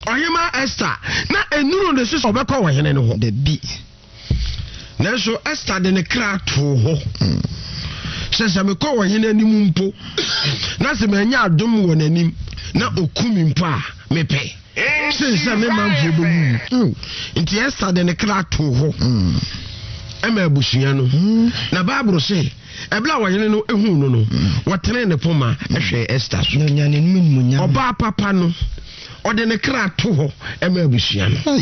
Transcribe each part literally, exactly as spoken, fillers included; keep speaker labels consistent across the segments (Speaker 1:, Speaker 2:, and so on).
Speaker 1: Ohima Esther na enuru ne so obekọ wo hene ne ho
Speaker 2: the bi
Speaker 1: na so Esther de ne kra to ho sese me ko wo hene anim mpo na se me nya adom wo nanim na okumi mpo a mepe sese me manfo bewu nti Esther de ne kra to ho ema abusuya no na Bible say ebla wo hene no ehu no no wotene ne poma ehwe Esther so
Speaker 2: nya ne num nya
Speaker 1: oba papa no ode ne kra to ho ema abusuya no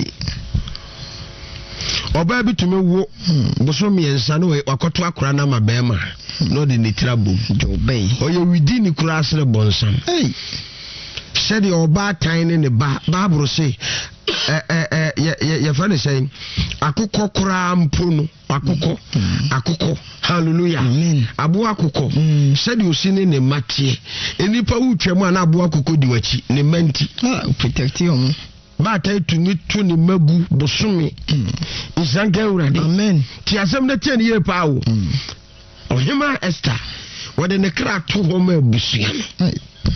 Speaker 1: oba bi tumi wo boso miensa no wakoto akora na mabema no de ne trabo
Speaker 2: jobei
Speaker 1: oye widi ni kura asre bonsam hey said oba tiny ne ba Bible say eh eh eh ye ye fa ne say akukọ kura mpono akukọ akukọ hallelujah
Speaker 2: amen
Speaker 1: abo akukọ said osini ne matie enipa wutwam ana abo akukọ di wachi ne manti
Speaker 2: ah protect you
Speaker 1: ba ta tumi to ne magu bosome isanka urade
Speaker 2: amen
Speaker 1: ti asem na tie ne ye pa wo Ohima Esther wode ne kra to ho ma abusua no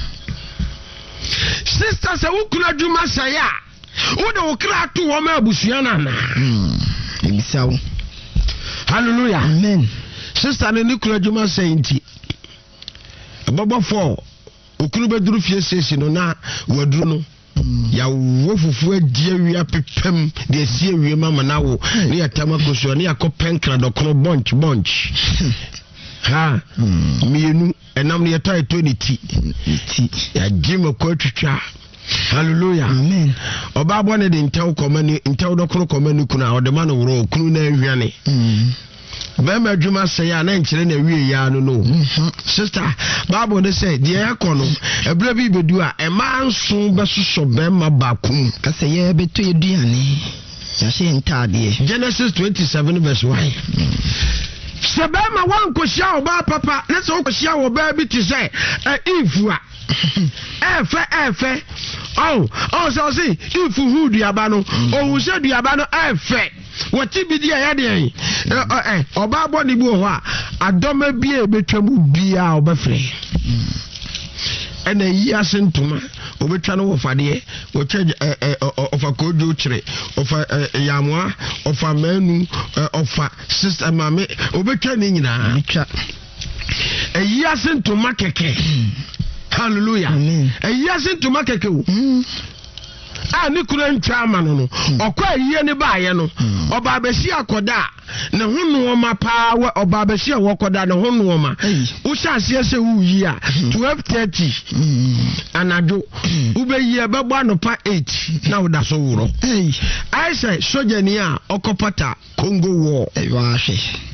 Speaker 1: sister se wukuna djuma saya wo de wo kra to ho ma abusua na na
Speaker 2: ebisawo
Speaker 1: hallelujah
Speaker 2: amen
Speaker 1: sister ne kura djuma sayinti baba four okunu beduru fie sesi no na waduru no ya wo fufu adi awia pepem de asi awie mama na wo ne ya tamakoso ne ya kopenkra dokoro bunch bunch ha mienu enam ne yata etoni ti ti ya jima ko twitwa hallelujah
Speaker 2: amen
Speaker 1: oba bo ne de ntaw komani ntaw dokoro komani kuna odema no woro kunu na ahwiane bema adwuma sey na nkire na wie ya no no sister Bible ne say de yakono ebra bi bedu a ema nso besoso bema bakum
Speaker 2: ka say ye beto eduane ya she ntade
Speaker 1: Genesis twenty-seven verse one sebema wankohia oba papa na se okohia oba bi ti say ifu a efe efe oh oh so see ifu hu duaba no ohun se duaba no efe wati bi dia ya de eh eh oba bo ni bi ho a adoma bi e betwamu bia obafre ena yi asentuma obetwa no wofade wotwa ofa kojo kire ofa yamwa ofa manu ofa sister mame obetwa ni nyina
Speaker 2: atwa
Speaker 1: eyi asentuma keke hallelujah
Speaker 2: amen
Speaker 1: eyi asentuma keke wo a ni kura ntwa amano no okwa yiye ne baaye no oba abeshi akoda ne hunu oma pa oba abeshi awokoda ne hunu oma wo hyase se wu yi a twelve thirty anado wo be yi ebebo anopa eight na wo da so wuro I say soja ni a okopata Congo war
Speaker 2: e wa hwe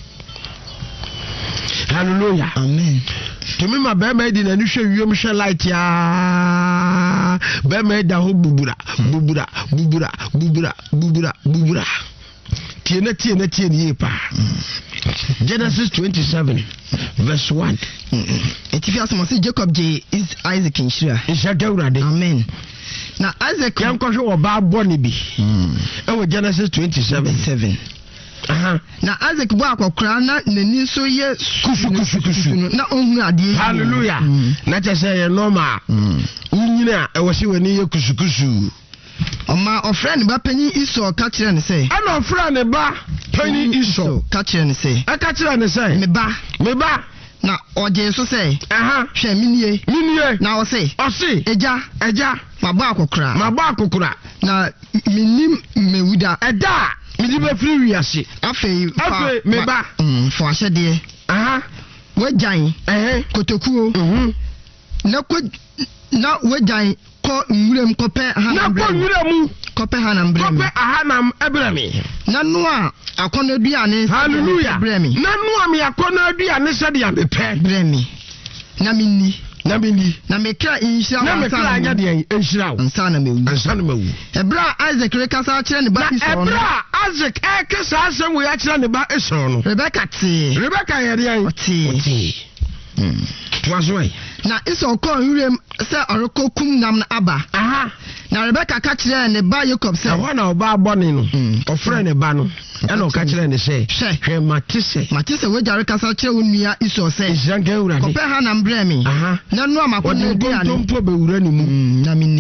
Speaker 1: hallelujah
Speaker 2: amen
Speaker 1: tumi ma be ma di na ni hwe wiem hwe light ya be ma da ho bubura bubura bubura bubura bubura bubura tiene tiene tiene pa Genesis twenty-seven verse one
Speaker 2: etifi asoma se Jacob J is Isaac inshira
Speaker 1: ishaka urade
Speaker 2: amen na Isaac
Speaker 1: yankosho oba boni bi e Genesis twenty-seven aha
Speaker 2: na Isaac bo akokra na nani so ye
Speaker 1: kusu kusu kusu
Speaker 2: na ohun ade
Speaker 1: hallelujah na chese ye normal unyina e wosi wani ye kusu kusu
Speaker 2: oma ofra ne ba panyi Esau ka kire ne say
Speaker 1: ana ofra ne ba panyi Esau
Speaker 2: ka kire ne say
Speaker 1: e ka kire ne say
Speaker 2: me ba
Speaker 1: me ba
Speaker 2: na oje so say
Speaker 1: aha
Speaker 2: hwe minie
Speaker 1: minie
Speaker 2: na o say
Speaker 1: o say
Speaker 2: eja
Speaker 1: eja
Speaker 2: mabo akokra
Speaker 1: mabo akokra
Speaker 2: na minim mewuda
Speaker 1: eda midi be free wiase
Speaker 2: afei
Speaker 1: afei me ba
Speaker 2: mm fo ahede
Speaker 1: aha
Speaker 2: wajan
Speaker 1: eh
Speaker 2: kotokuo
Speaker 1: mhm
Speaker 2: na ko na wajan ko nwurem kope ha
Speaker 1: na ko nwurem
Speaker 2: kope ha na mbrem
Speaker 1: kope aha na ebremi
Speaker 2: na no a akono aduane
Speaker 1: hallelujah
Speaker 2: bremi
Speaker 1: na no a me akono aduane se dia me pe
Speaker 2: bremi na minni
Speaker 1: na minni
Speaker 2: na me kra inhira
Speaker 1: na me kra anya de enhira wo
Speaker 2: nsa na mewu
Speaker 1: nsa na mewu
Speaker 2: ebra Isaac rekasa kire ne ba Esau
Speaker 1: na ebra Isaac e kesa asem wo ya kire ne ba Esau no
Speaker 2: Rebecca ti
Speaker 1: Rebecca ye de an
Speaker 2: ti
Speaker 1: ti mm twazoi
Speaker 2: na Esau ko nwurem se orokokum nam na aba
Speaker 1: aha
Speaker 2: na Rebecca ka kire ne ba Jacob se
Speaker 1: na na oba abone no ofre ne ba no e no ka kire ne se hwe matise
Speaker 2: matise we jare kasa kire wonua Esau se
Speaker 1: isanka urade
Speaker 2: kope ha na mbremi
Speaker 1: aha
Speaker 2: na no amakona
Speaker 1: odi
Speaker 2: aduane
Speaker 1: tompo be wura ni mu
Speaker 2: na minni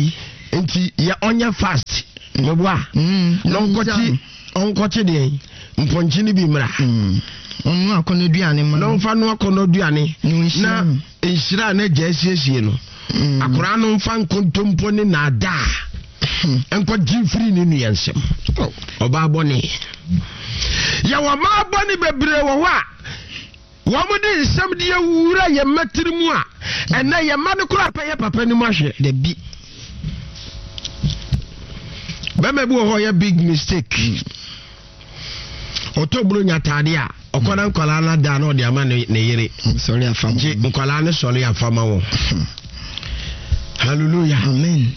Speaker 1: enti ya onye fast meboa no nkoti onkoti de mponchi ni bi mra
Speaker 2: onu akono duane ma
Speaker 1: no mfa no akono duane na enhira na jaasiesie no akora no mfa nkontompo ni na da enko jifri ni nu yansem oba boni ya wa ma boni bebre wo ho a wo mo de nsem de awura ye matirimu a ena ye ma ne kura peye papa ni mo hwe
Speaker 2: de bi
Speaker 1: ba me bu ho ya big mistake otobro nyatade a okona nkwala na da na odi ama ne yere
Speaker 2: sorry afam
Speaker 1: je nkwala ne sorry afama wo hallelujah
Speaker 2: amen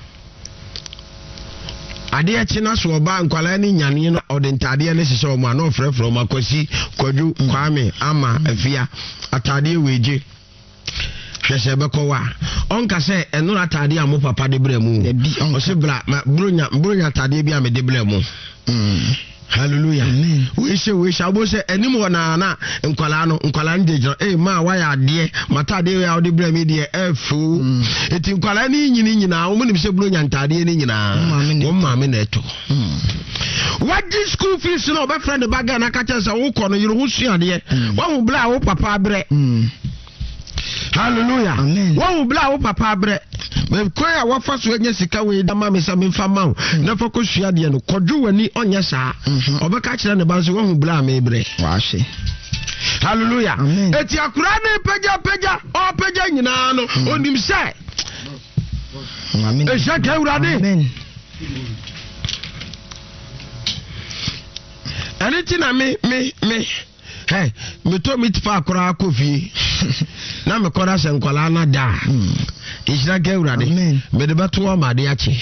Speaker 1: ade a china so oba nkwala ni nyane no odentade ne sese o ma no frefro makosi kwadu kwame ama afia atade weje hwese bekowa onka se eno atade a mo papa de bremu o se bra bronya bronya atade bi a me de bremu mm hallelujah amen we say we shall bo say enim wona na nkwala no nkwala ndejira eh ma wa ya de mata de ya de brem de efu eti nkwala ni nyini nyina wo nim se bronya ntade ni nyina wo ma me na eto what this school fees no be friend baga na ka chese wo ko no yiro ho suade wo hu bla wo papa bre hallelujah amen wo bla wo papa bre me koya wo fa so anya sika we da ma me sa me fa ma na fa ko sua de no kodwo wani onya sa obeka kire ne ba so wo bla me bre
Speaker 2: wa hye
Speaker 1: hallelujah eti akura ne peja peja o peja nyina no onim se
Speaker 2: amen e
Speaker 1: sha ka urade
Speaker 2: amen
Speaker 1: aniti na me me me hey me to mit fa akura kofi na me kora se nkwala na da ishira ka urade me de beto o ma de achi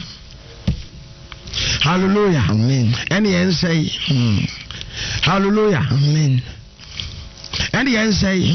Speaker 1: hallelujah
Speaker 2: amen
Speaker 1: eni en say hallelujah
Speaker 2: amen
Speaker 1: eni en say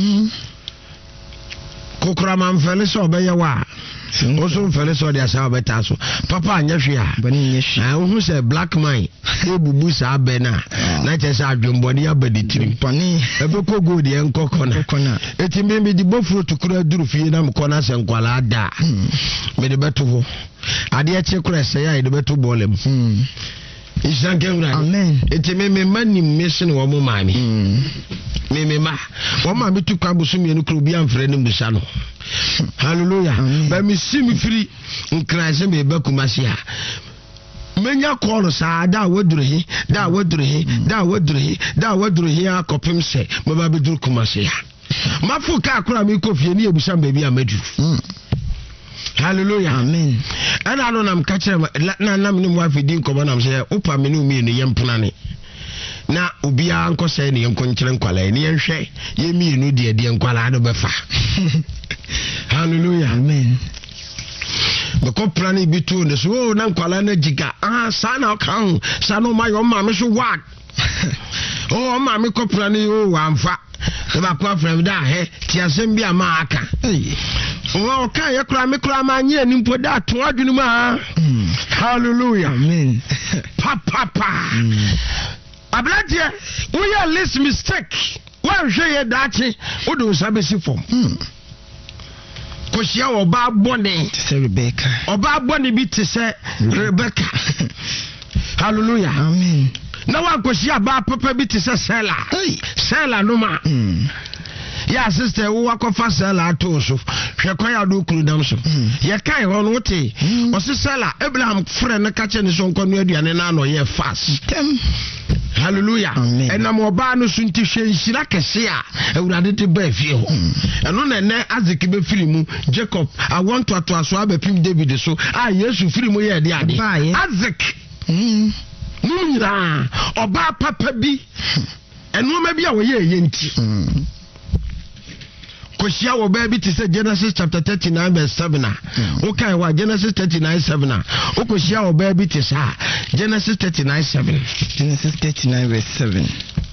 Speaker 1: kokora man fele so be ye wa oso fele so de asa beta so papa anya hwe a
Speaker 2: bani nya hwe
Speaker 1: ah wo say black man ebubu sa be na na che sa adwomboni abaditiri
Speaker 2: pani
Speaker 1: ebe ko gold en kokona
Speaker 2: kokona
Speaker 1: eti me me di bofuro tukura duru fie na mkona se nkwala da me de beto ho ade a che kura se ya de beto bolem mm isanke ngura
Speaker 2: amen
Speaker 1: eti me me mani mission wo mo mami me me ma wo ma me tu kwa busumi enu kro bi amfre ne mbusa no hallelujah ba mi simi free nkraise me ba kumasia menya call sa da wadurhi da wadurhi da wadurhi da wadurhi akopem se me ba bedur kumasia mafu ka akura mi kofie ni ebusa baby amadu hallelujah amen ana no nam ka kire na nam ni mo afidi nkomo nam se opa me no mi ni yempuna ne na obia anko se ne yenko nkire nkwala ne yenhwe ye mi nu de de nkwala do befa hallelujah amen bako plani bitu ne so na nkwala na jiga ah sana kan sana ma yo ma me so wa oh ma me ko plani o amfa e ba kwa from da he ti asem bi ama aka o ka ye kura me kura ma nye ni mpo da to adwunu ma hallelujah
Speaker 2: amen
Speaker 1: pa pa pa ablati we ya list mistake wa hwe ye dachi o do sabesi form kosia oba bone
Speaker 2: se Rebecca
Speaker 1: oba bone bi te se Rebecca hallelujah
Speaker 2: amen
Speaker 1: na wa kosia ba papa bi te se Sela Sela no ma ya sister wo akofa Sela ato so hwe kwa ya do kuru dam so ye kai ho no te o se Sela Abraham frɛ ne ka che ne so nkɔ no aduane na no ye fast hallelujah enam oba no sunti hwe nhira kese a awurade te ba fie ho eno na ne aziki be firi mu Jacob I want to to aso abepim David so ah Yesu firi mu ye de ade azik mm nyira oba papa bi eno ma bi a wo ye ye nti kosia wo ba bi te say Genesis chapter thirty-nine verse seven okay wa Genesis thirty-nine seven o kosia wo ba bi te say Genesis thirty-nine seven
Speaker 2: Genesis thirty-nine verse seven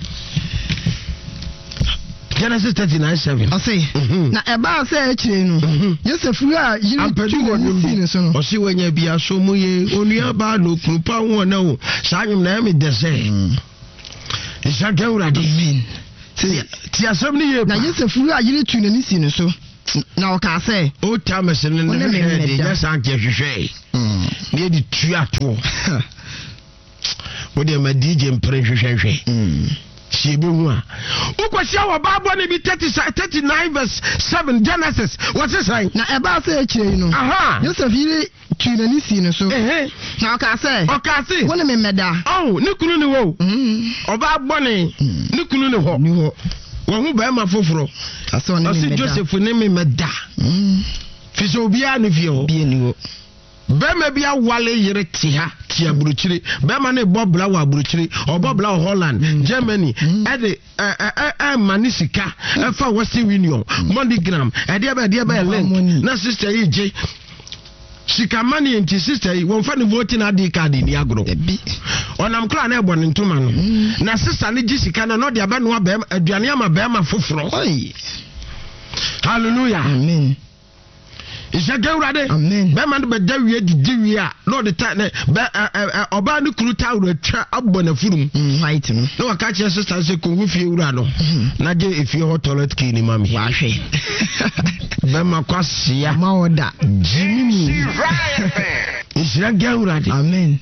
Speaker 1: Genesis thirty-nine seven
Speaker 2: I say na eba say akire no Joseph a yiri tu wonu fi ne so no
Speaker 1: o si wanya bia so mu ye onua ba no krupa won na o sa nwum na me de say isa gawra di
Speaker 2: amen
Speaker 1: ti asem ni ye
Speaker 2: na Joseph a yiri tu ne si ne so na o ka say
Speaker 1: o ta mesene ne ne de ya san ke hwehwe
Speaker 2: mm
Speaker 1: ne di tuato wo de ma D J mpre hwehwehwe
Speaker 2: mm
Speaker 1: sie be hu a ukwashia wo Bible ne bi thirty-nine verse seven Genesis what is saying
Speaker 2: na eba se ekire no
Speaker 1: aha
Speaker 2: Joseph yiri twina ni si ne so
Speaker 1: eh
Speaker 2: na ka say
Speaker 1: o ka say
Speaker 2: wona me meda
Speaker 1: oh ne kunu ne wo
Speaker 2: mm
Speaker 1: oba bone ne kunu ne ho
Speaker 2: ni ho
Speaker 1: wo hu ba ma foforo
Speaker 2: aso ne me meda
Speaker 1: Joseph ne me meda
Speaker 2: mm
Speaker 1: fi so bia ne fi ho
Speaker 2: bia ni ho
Speaker 1: bema bia wale yere ti ha ti aburuchiri bema ne bobla wa aburuchiri o bobla Holland mm. Germany mm. e de eh eh eh manisika e fa Western Union MoneyGram e de ba de ba link na sister yi je sika money enti sister yi won fa ne voting adi card ni agro
Speaker 2: bi
Speaker 1: onam kra na ebo ne ntoma no mm. na sister ne ji sika na no de aba no ba aduane ama ba ma foforo oi hallelujah
Speaker 2: amen
Speaker 1: Isha Gaurade,
Speaker 2: amen.
Speaker 1: Beman be Dawie di Diwia, Lord the Tane, Oba no Kruta retra abona furum.
Speaker 2: Right.
Speaker 1: No, I catch your sister say Kungufi Urano. Naje if you hot toilet kini mami.
Speaker 2: Washe.
Speaker 1: Bema kwasia.
Speaker 2: Maoda.
Speaker 1: Jimmy. Isha Gaurade.
Speaker 2: Amen.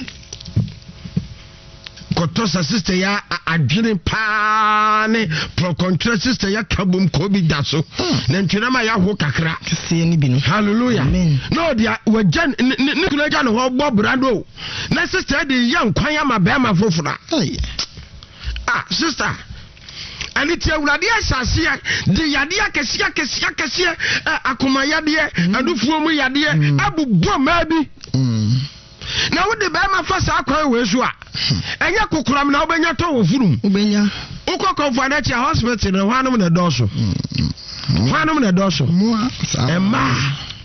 Speaker 1: Kotosa sister ya adwene pa ne pro contra sister ya kabum ko bi daso na ntwena ma ya ho kakra
Speaker 2: kese ni bi no
Speaker 1: hallelujah
Speaker 2: amen
Speaker 1: no dia wajan ne kuna ja no ho bo brado na sister de ya nkwan ya ma ba ma fofora ah sister ani ti awurade asase de yade akese akese akese akoma yade adufuo mu yade abubo ma bi na wo de ba ma fa sa akwan we so a enya kokoram na obenya to wo furum
Speaker 2: obenya
Speaker 1: ukoko na cha hospital na hwanum na doso hwanum na doso emma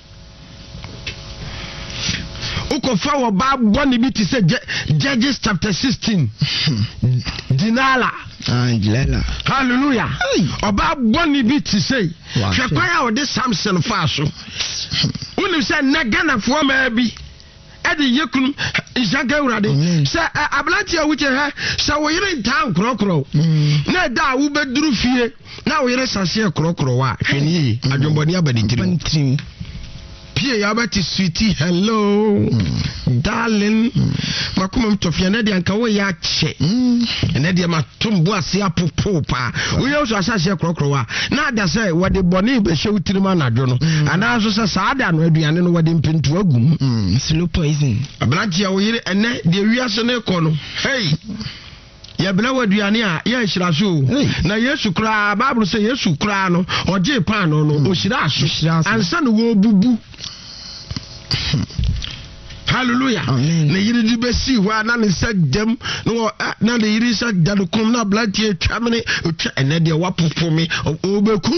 Speaker 1: ukofa wo ba boni bi ti say Judges chapter sixteen dinala
Speaker 2: Angela
Speaker 1: hallelujah oba boni bi ti say hwekwan a wo de Samson fa so unim say na Ghana fo ma bi edi yekunu Ishaga urade say ablanti a wuche ha say wo yire ntan krokro na da wo beduru fie na wo yire sase krokro wa hwene adwomboni abadi tiri pie ya bati sweetie hello darling makuma mtofia na de anka wo ya che na de matumbu ase apopo pa wo ye so asase krokro wa na da say wo de boni be hwe utirima na dwo no ana so say saada no aduane no wo de mpintu agum
Speaker 2: slow poison
Speaker 1: ablanti ya wo yire ene de wiase ne ko no hey ya bela waduane a ya hira so na Yesu kra Bible say Yesu kra no oje pan no no o hira so ansa no wo bubu hallelujah na yiri di besi wa na ne sadam no na ne yiri sadam kom na blantie twamene otwa ene de wapopo me obeku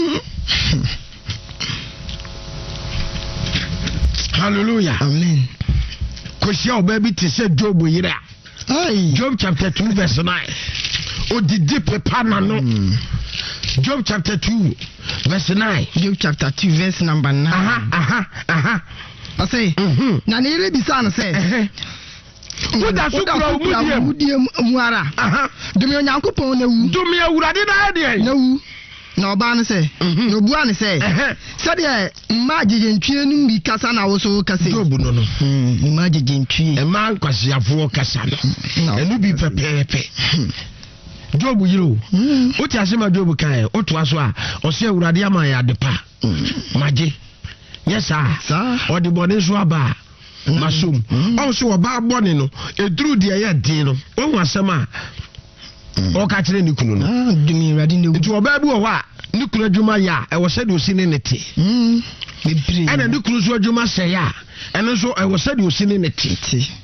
Speaker 1: hallelujah
Speaker 2: amen
Speaker 1: kosia obabi ti se Job yira
Speaker 2: Ay.
Speaker 1: Job chapter two verse nine. Odidi pepa na no. Job chapter two verse nine.
Speaker 2: Job chapter two verse number nine.
Speaker 1: Aha aha aha.
Speaker 2: I say.
Speaker 1: Mhm.
Speaker 2: Na ne re bisa na say.
Speaker 1: Eh. Oda so kura
Speaker 2: mudiem muara.
Speaker 1: Aha.
Speaker 2: Dumi Onyankopon na wu.
Speaker 1: Dumi awurade na de.
Speaker 2: Na wu. Na oba ne say. Na obua ne say. Say de ma jejentwie nu bi kasa na wo so kasa.
Speaker 1: Job no no.
Speaker 2: Mm, ma jejentwie.
Speaker 1: E ma nkwasiafo kasa no. Enu bi pepepe. Job yiro. O ti asema Job kan o to aso a o se awurade ama ya de pa. Maje. Yes sir. O de bone so aba. Masum. O so oba bone no eduru de ya din no. O hu asema o ka kire ni kunu no.
Speaker 2: Ah, dumi radi ne.
Speaker 1: Nti oba bi wo wa ni kunu adwuma ya e wo se de osi ne nete.
Speaker 2: Mm. Bebre.
Speaker 1: Ana ni kunu so adwuma se ya. Eno so e wo se de osi ne nete.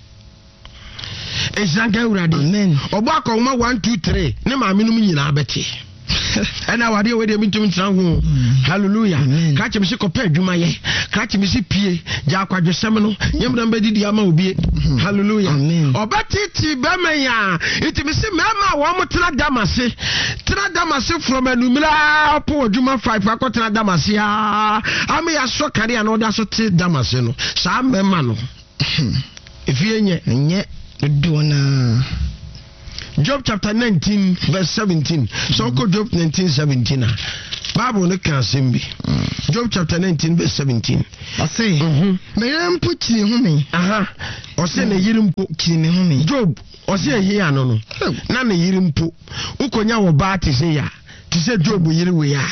Speaker 1: Esanka urade.
Speaker 2: Amen.
Speaker 1: Obo akoma one two three ne ma menum nyina abete. Ana wade we de mintum tran ho. Hallelujah. Ka che me se kopa adwuma ye. Ka che me se pie ja akwadwesem no. Nyemda mbadidi ama obi. Hallelujah. Obatiti be me ya. Iti me se mema wo mo tena damase. Tena damase from anumira po adwuma five akotena damase ya. Ame ya so kare ya no da so te damase no. Sa mema no. Efie nye nye
Speaker 2: Dona.
Speaker 1: Job chapter nineteen verse seventeen. So go Job nineteen seventeen. Bible no can simbi. Job chapter nineteen verse seventeen.
Speaker 2: I say, me yere mpo kiri hu me.
Speaker 1: Aha. O say na yiri mpo
Speaker 2: kiri me hu me.
Speaker 1: Job o say here ano no. Na na yiri mpo. Ukonya wo ba te say ya. Te say Job yiri we ya.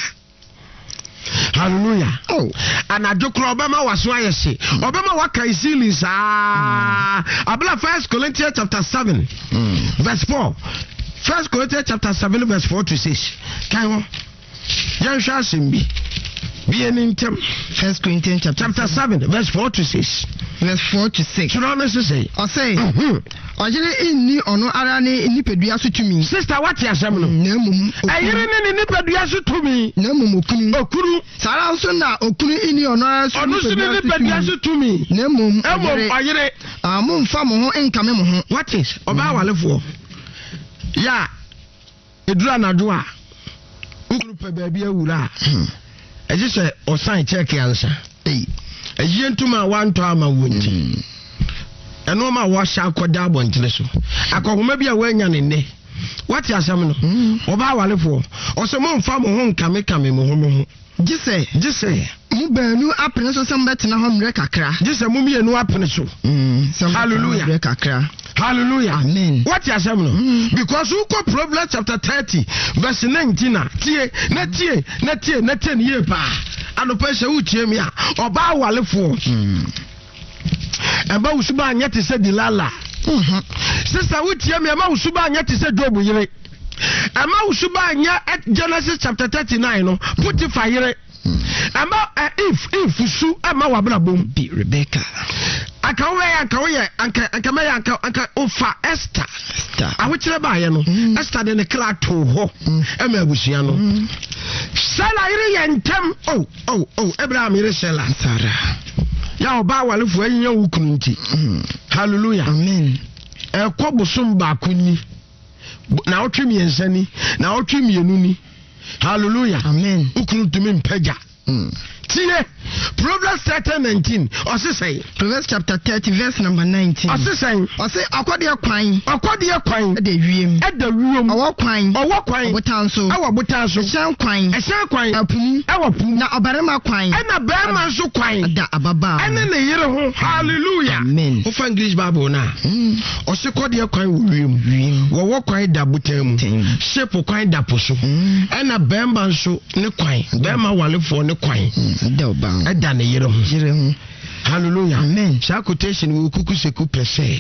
Speaker 1: Hallelujah. Oh, and I do Obama was why I say Obama what can see is ah Abla First Corinthians chapter seven mm. verse four. First Corinthians chapter seven verse four to six. Can you? Yan shall simbi. Be an intem.
Speaker 2: First Corinthians chapter,
Speaker 1: chapter seven verse four to six.
Speaker 2: Verse four to six.
Speaker 1: Should honestly say.
Speaker 2: I say. Ojere inni ono ara ne nipadua so tumi.
Speaker 1: Sister what you asem no?
Speaker 2: Na mum.
Speaker 1: Ayire ne nipadua so tumi.
Speaker 2: Na mum okunu.
Speaker 1: Okunu.
Speaker 2: Sara nso na okunu inni ono ara so
Speaker 1: nipadua so tumi.
Speaker 2: Na mum.
Speaker 1: Emom ayire.
Speaker 2: Ah mum fa mo ho enkame mo ho.
Speaker 1: What is? Oba walefo. Ya. Edura na do a. Ukunu pe baabi awura. Eje se osan check answer. Eh. Eje ntuma wanto ama wonti. Eno ma wa sha akoda abontire so. Akogoma bia wanya ne ne. What you asem no? Oba walefo. Ose mo mfa mo ho nkame kame mo ho mo ho. Gise, gise.
Speaker 2: Mu baanu apene so sem betena ho mre kakra.
Speaker 1: Gise mu mienu apene so.
Speaker 2: Mm.
Speaker 1: Hallelujah.
Speaker 2: Mre kakra.
Speaker 1: Hallelujah.
Speaker 2: Amen.
Speaker 1: What you asem no? Mm. Because who go Proverbs chapter thirty verse nineteen na tie na tie na tie na tie ne pa. Anopa se utie mi a oba walefo. Mm. Eba usuba anya te se dilala. Mhm. Sister utie mi ema usuba anya te se Job yire. Ema usuba anya Genesis chapter thirty-nine no put it fire. Ema uh, if if usu ema wabra bom bi Rebecca. Aka we aka we anka anka me anka anka ofa Esther. Esther. Awuchire ba ye no. Esther de ne kla to ho. Ema abusia no. Sala ire yentem. Oh oh oh Abraham ire Sala. Sara. Ya oba walefo anya wukunu nti. Hallelujah. Amen. E kwobosum ba kunni. Na otwemi ensani, na otwemi enuni. Hallelujah. Amen. Ukunu tumi mpaja. Mm. Tie Proverbs thirty nineteen. Ose say
Speaker 2: Proverbs chapter thirty verse number nineteen.
Speaker 1: Ose say
Speaker 2: ose akode kwan.
Speaker 1: Akode kwan.
Speaker 2: E da wiem.
Speaker 1: E da wiem.
Speaker 2: Owo kwan.
Speaker 1: Owo kwan.
Speaker 2: Botanso.
Speaker 1: Awo botanso.
Speaker 2: Ehyan kwan.
Speaker 1: Ehyan kwan.
Speaker 2: Apum.
Speaker 1: Awo pum.
Speaker 2: Na obarema kwan.
Speaker 1: E na barema nso kwan.
Speaker 2: Da ababa.
Speaker 1: E ne yire ho. Hallelujah.
Speaker 2: Amen.
Speaker 1: O fa English Bible na. Mm. Ose kode kwan wo wiem. Wiem. Wo wo kwan da botamu. Shape kwan da poso. Mm. E na barema nso ne kwan. Barema walefo ne kwan.
Speaker 2: Da oba.
Speaker 1: E da ne yire ho.
Speaker 2: Yire ho.
Speaker 1: Hallelujah.
Speaker 2: Amen.
Speaker 1: Sa quotation we kuku seku pese.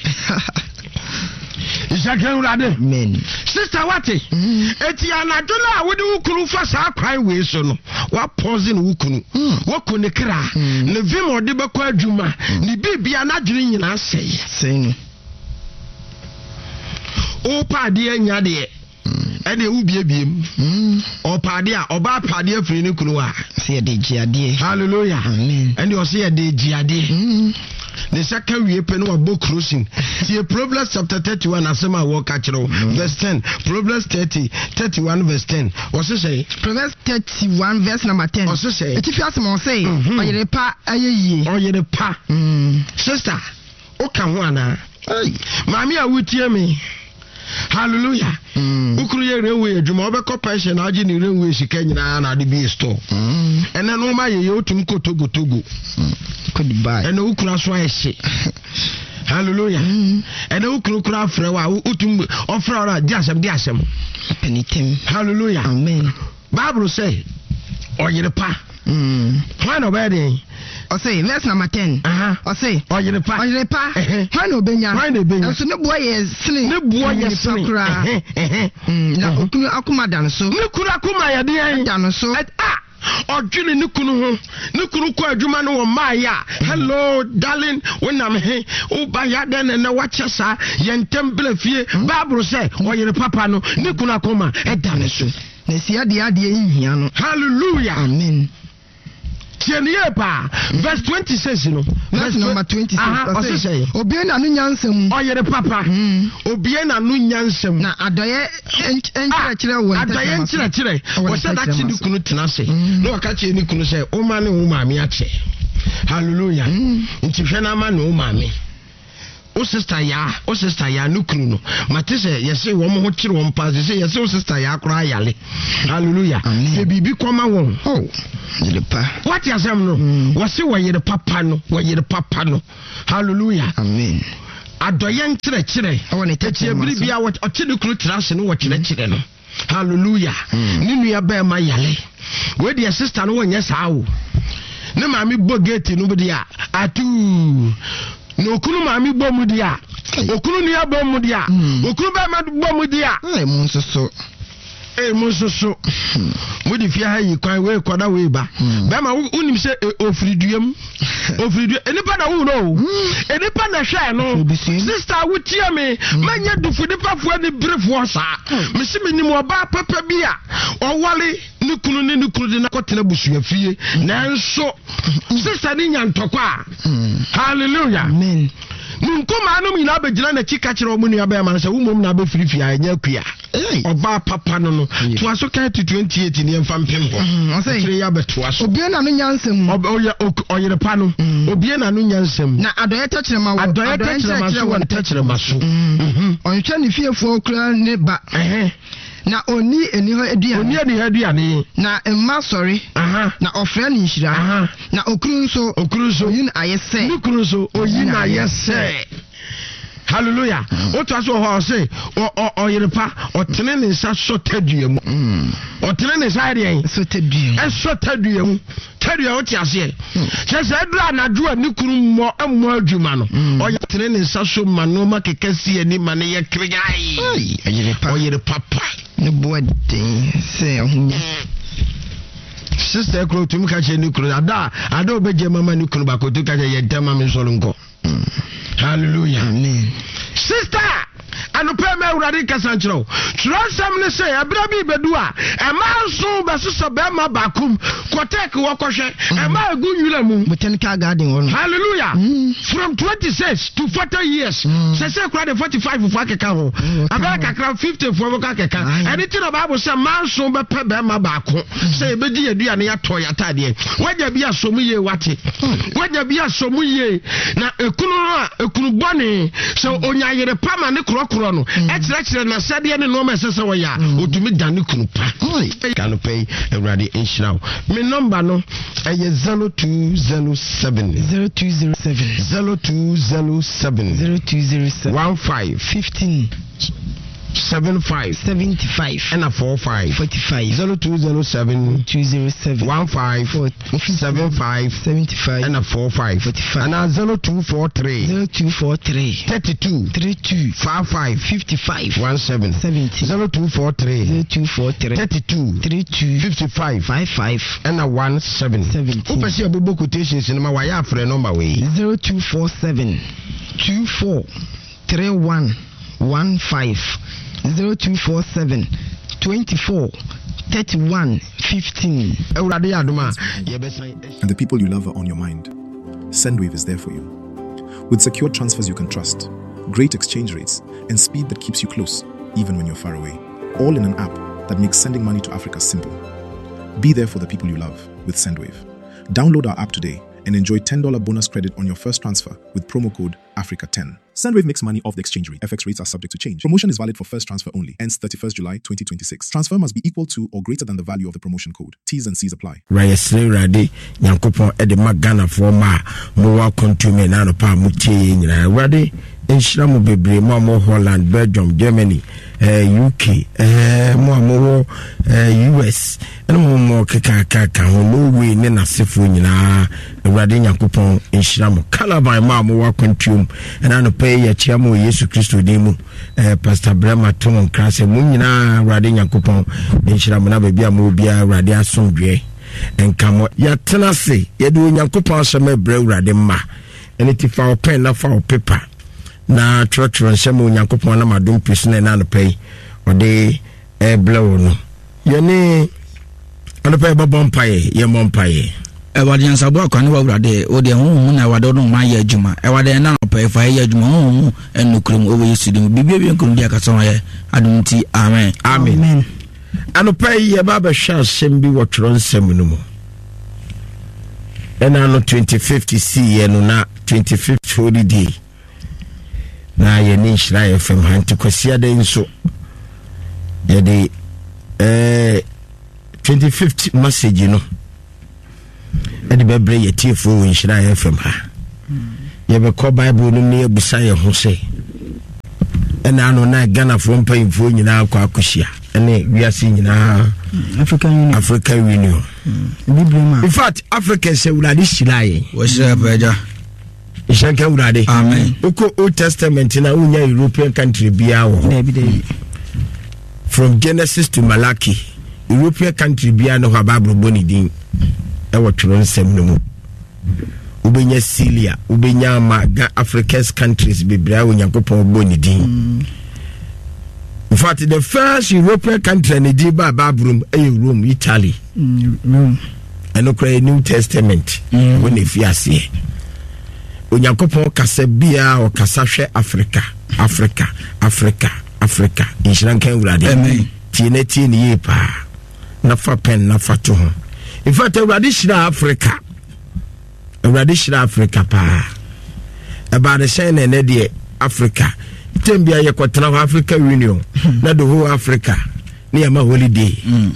Speaker 1: Isakan urade.
Speaker 2: Amen.
Speaker 1: Sister wati. Eti anadola wodi ukunu fa sa kwan we so no. Wa pause no ukunu. Wa konekra. Ne vim ode bekọ adwuma. Ne bibia na dwene nyina sei.
Speaker 2: Sei no.
Speaker 1: O pade anya de. Ene ubie biem. Mm. O pade a oba pade afiri ne kunu a.
Speaker 2: Se de giade.
Speaker 1: Hallelujah.
Speaker 2: Amen.
Speaker 1: Ene o se de giade.
Speaker 2: Mm.
Speaker 1: Ne saka wie pe no abo crossing. See Proverbs chapter thirty-one asema wo ka kiro verse ten. Proverbs thirty thirty-one verse ten. What say?
Speaker 2: Proverbs thirty-one verse number ten.
Speaker 1: What say?
Speaker 2: Eti fi asema say oyere pa ayeye.
Speaker 1: Oyere pa. Mm. Sister, o ka ho ana. Mami a wutie me. Hallelujah. Mm. Ukuru ye rewe adwuma obekọ pension na agi ni rewe sika nyina na de bi store. Mm. Ene no ma ye otum kotogo togo. Mm.
Speaker 2: Could buy.
Speaker 1: Ene ukuru aso ahye. Hallelujah. Mm. Ene ukuru kura afre wa utum ofra ora di asem di asem.
Speaker 2: Penitem.
Speaker 1: Hallelujah.
Speaker 2: Amen.
Speaker 1: Bible say oyere pa.
Speaker 2: Mm.
Speaker 1: Why no bad?
Speaker 2: I say verse number ten. Uh-huh. I say
Speaker 1: oyere pa.
Speaker 2: Oyere pa. Why no benya?
Speaker 1: Why no benya?
Speaker 2: So ne boy is sling.
Speaker 1: Ne boy is sling.
Speaker 2: Eh eh. Na okunu akuma dan so.
Speaker 1: Ne kunu akuma ya de
Speaker 2: dan so.
Speaker 1: Ah. Odwene ne kunu ho. Ne kunu kwa adwuma no wo maaya. Hello darling, when I'm here, o ba ya den na wa chesa yentem blafie. Bible say oyere papa no ne kunu akuma e dan so.
Speaker 2: Na sia de ade nhia no.
Speaker 1: Hallelujah.
Speaker 2: Amen.
Speaker 1: Verse twenty-six, you know.
Speaker 2: Verse number twenty-six.
Speaker 1: Uh-huh. Say,
Speaker 2: Obiena no nyansem.
Speaker 1: Oh, you're the papa. Obiena no nyansem.
Speaker 2: Na adoye enchira chira wo.
Speaker 1: Adoye enchira chira. O say that chi ni kunu tena say. No aka chi ni kunu say, o ma ne o ma me ache. Hallelujah. Nti hwe na ma ne o ma me. o sister ya o sister ya no kunu no mate say yesi wo mo ho kire wo mpa say yesi o sister ya akora ayale hallelujah e bibi koma won
Speaker 2: oh yele pa
Speaker 1: what you say no wo say wo yere papa no wo yere papa no hallelujah
Speaker 2: amen
Speaker 1: adoye nkyere kyere
Speaker 2: awon etechie
Speaker 1: bia wo okide kunu trash no wo kyere kyere no hallelujah ni nua ba ma yale we dia sister no wonye saa wo ne maami bo gate no dia atu no kunu maami bo mu dia okunu ni abo mu dia okunu ba ma bo mu dia
Speaker 2: eh mun soso
Speaker 1: eh mun soso mu di fia ha yi kwan we koda we ba ba ma unim se ofiriduam ofiridu enipa na wo no enipa na hwa no sister wo tie me manya dufu nipa fo ni brefo sa me se me nim oba papa bia owale ni kunu ni ni kunu na kotena busua fie na nso sister ni nyantokwa hallelujah
Speaker 2: amen
Speaker 1: Nkoma anu mi na abegina na chika kire omu ni aba ma se wo mom na aba firifia anya akua oba papa no no to aso ka to twenty-eight ni emfa mpem ho kire ya beto aso
Speaker 2: obie na no nyansem
Speaker 1: oya oyere pa no obie na no nyansem
Speaker 2: na adoye tachire ma wo
Speaker 1: adoye tachire ma so won tachire ma so
Speaker 2: onhwe ni fiefo kura ne ba
Speaker 1: eh
Speaker 2: na oni eni ho aduane
Speaker 1: oni eni ho aduane
Speaker 2: na emma sorry
Speaker 1: aha
Speaker 2: na ofre ni nhira
Speaker 1: aha
Speaker 2: na okuru nso
Speaker 1: okuru nso
Speaker 2: yin ayese
Speaker 1: okuru nso oyin ayese hallelujah o to aso ho say o o yerepa o tene ne nsa so tadua mu o tene ne nsa ade
Speaker 2: so tadua
Speaker 1: e so tadua mu tadua o ti ase se se dura na dua ni kuru mo amo adwuma no o ye tene ne nsa so mano ma kekasi ani ma ne ye krigai
Speaker 2: ai yerepa
Speaker 1: o yerepa pa
Speaker 2: ne boade se ho
Speaker 1: sister kro tum ka che ni kru ada ada obeje mama ni kru ba ko to ka che ye dama me so nko hallelujah
Speaker 2: amen
Speaker 1: sister anu pe me urade kasanchiro tronsam ne say abra bi bedu a e ma so be so be ma bakum kotek wo kohwe e ma egu yura mu
Speaker 2: botanical garden won
Speaker 1: hallelujah from twenty-six to forty years say say kra de forty-five for akeka ho abra kakra fifty for wo kakeka anything the bible say ma so be pe be ma bakum say be di adua ne yato yatade waja bi asomu ye wate waja bi asomu ye na ekunu a ekunu bone so onya yere pama ne krokro no e kire kire na sade ne no ma sese wo ya otumi dane kunu pa kan pay everybody inshira me number no e zero two zero seven
Speaker 2: zero two zero seven
Speaker 1: zero two zero seven
Speaker 2: zero two zero seven
Speaker 1: one five
Speaker 2: fifteen
Speaker 1: seven five
Speaker 2: seventy-five
Speaker 1: and a four five
Speaker 2: forty-five
Speaker 1: zero two zero seven
Speaker 2: two zero seven
Speaker 1: one five seven five
Speaker 2: seventy-five
Speaker 1: and a four five
Speaker 2: forty-five
Speaker 1: and a zero two four three
Speaker 2: zero two four three
Speaker 1: thirty-two
Speaker 2: thirty-two
Speaker 1: five five
Speaker 2: fifty-five
Speaker 1: one seven
Speaker 2: seventy
Speaker 1: zero two four three
Speaker 2: zero two four three
Speaker 1: thirty-two
Speaker 2: thirty-two
Speaker 1: fifty-five
Speaker 2: five five
Speaker 1: and a one seven
Speaker 2: seventy.
Speaker 1: Upesi abubo quotations in my wire for a number way
Speaker 2: zero two four seven two four three one one five zero two four seven twenty-four thirty-one fifteen.
Speaker 3: And the people you love are on your mind. Sendwave is there for you. With secure transfers you can trust, great exchange rates, and speed that keeps you close, even when you're far away. All in an app that makes sending money to Africa simple. Be there for the people you love with Sendwave. Download our app today and enjoy ten dollars bonus credit on your first transfer with promo code Africa ten. Sendwave makes money off the exchange rate. F X rates are subject to change. Promotion is valid for first transfer only. Ends thirty-first July twenty twenty-six. Transfer must be equal to or greater than the value of the promotion code. T's and C's apply.
Speaker 1: Rayesle Rade, Yankopon Ede Magana for ma, Moa Contume Nano Pa Muti, Rade, Inshramu Bebre, Mamo Holland, Belgium, Germany, uh, U K, uh, Mo uh, U S, and more Kaka, no way, Nena Sifu, Rade Yankopon, Inshramu, Calabai Mamo Contum, and I pay a Chiamo Yesu Christo Demo, Pastor Brema Tom Krase, Munina, Rade Yankopon, Inshramana Bia Mobia, Radia Songre, and Camo Yatanase, Yedu Yankopon Same Brew Radema, and it if our pen of our paper. Na church and Samu Yankopon na madum pisne na no pay or de e blow no ye ne ano pay babon paye ye mon paye
Speaker 4: e wade ansabo akwane wa wurade o de hu na wade no ma ye adwuma e wade na no pay fa ye adwuma hu enukrum o we yesudum bibia bi enukrum dia kaso ye adumti amen
Speaker 1: amen ano pay ye baba sha sembi wotro nsem no mo ena no twenty fifty C ye no na twenty fifth holiday na ye ni Nhyira F M hanti kwasia de nso ye de eh twenty-fifth message no edi bebre ye tiefo Nhyira F M ha ye be ko Bible no ne ebusa ye ho se ena no na Ghana from payfo nyina akwa akohia ene wiase nyina
Speaker 2: African Union
Speaker 1: African Union
Speaker 2: mm.
Speaker 1: In fact Africa se urade shilaye
Speaker 4: wo shira paja
Speaker 1: Ishanka urade
Speaker 4: amen
Speaker 1: uko Old Testament na unya European country bia wo from Genesis to Malachi European country bia no ha Bible boni din e wo tworo nsem no mu ubenya Syria ubenya Maga African countries bibra wo Nyankopon boni din mm. In fact, the first European country in the Bible is Rome, Italy.
Speaker 2: Mm, Rome.
Speaker 1: And okay, New Testament. Mm. When if you see, when you go for Casabia or Casashe, Africa, Africa, Africa, Africa. In Sri Lanka,
Speaker 4: Amen.
Speaker 1: Tine tine yepa. Nafa pen, nafa tuhon. In fact, a radish Africa, a radish Africa pa. About the same and Eddie Africa. Tembia ye kwatena Africa Union na the whole Africa ni ama holiday mm.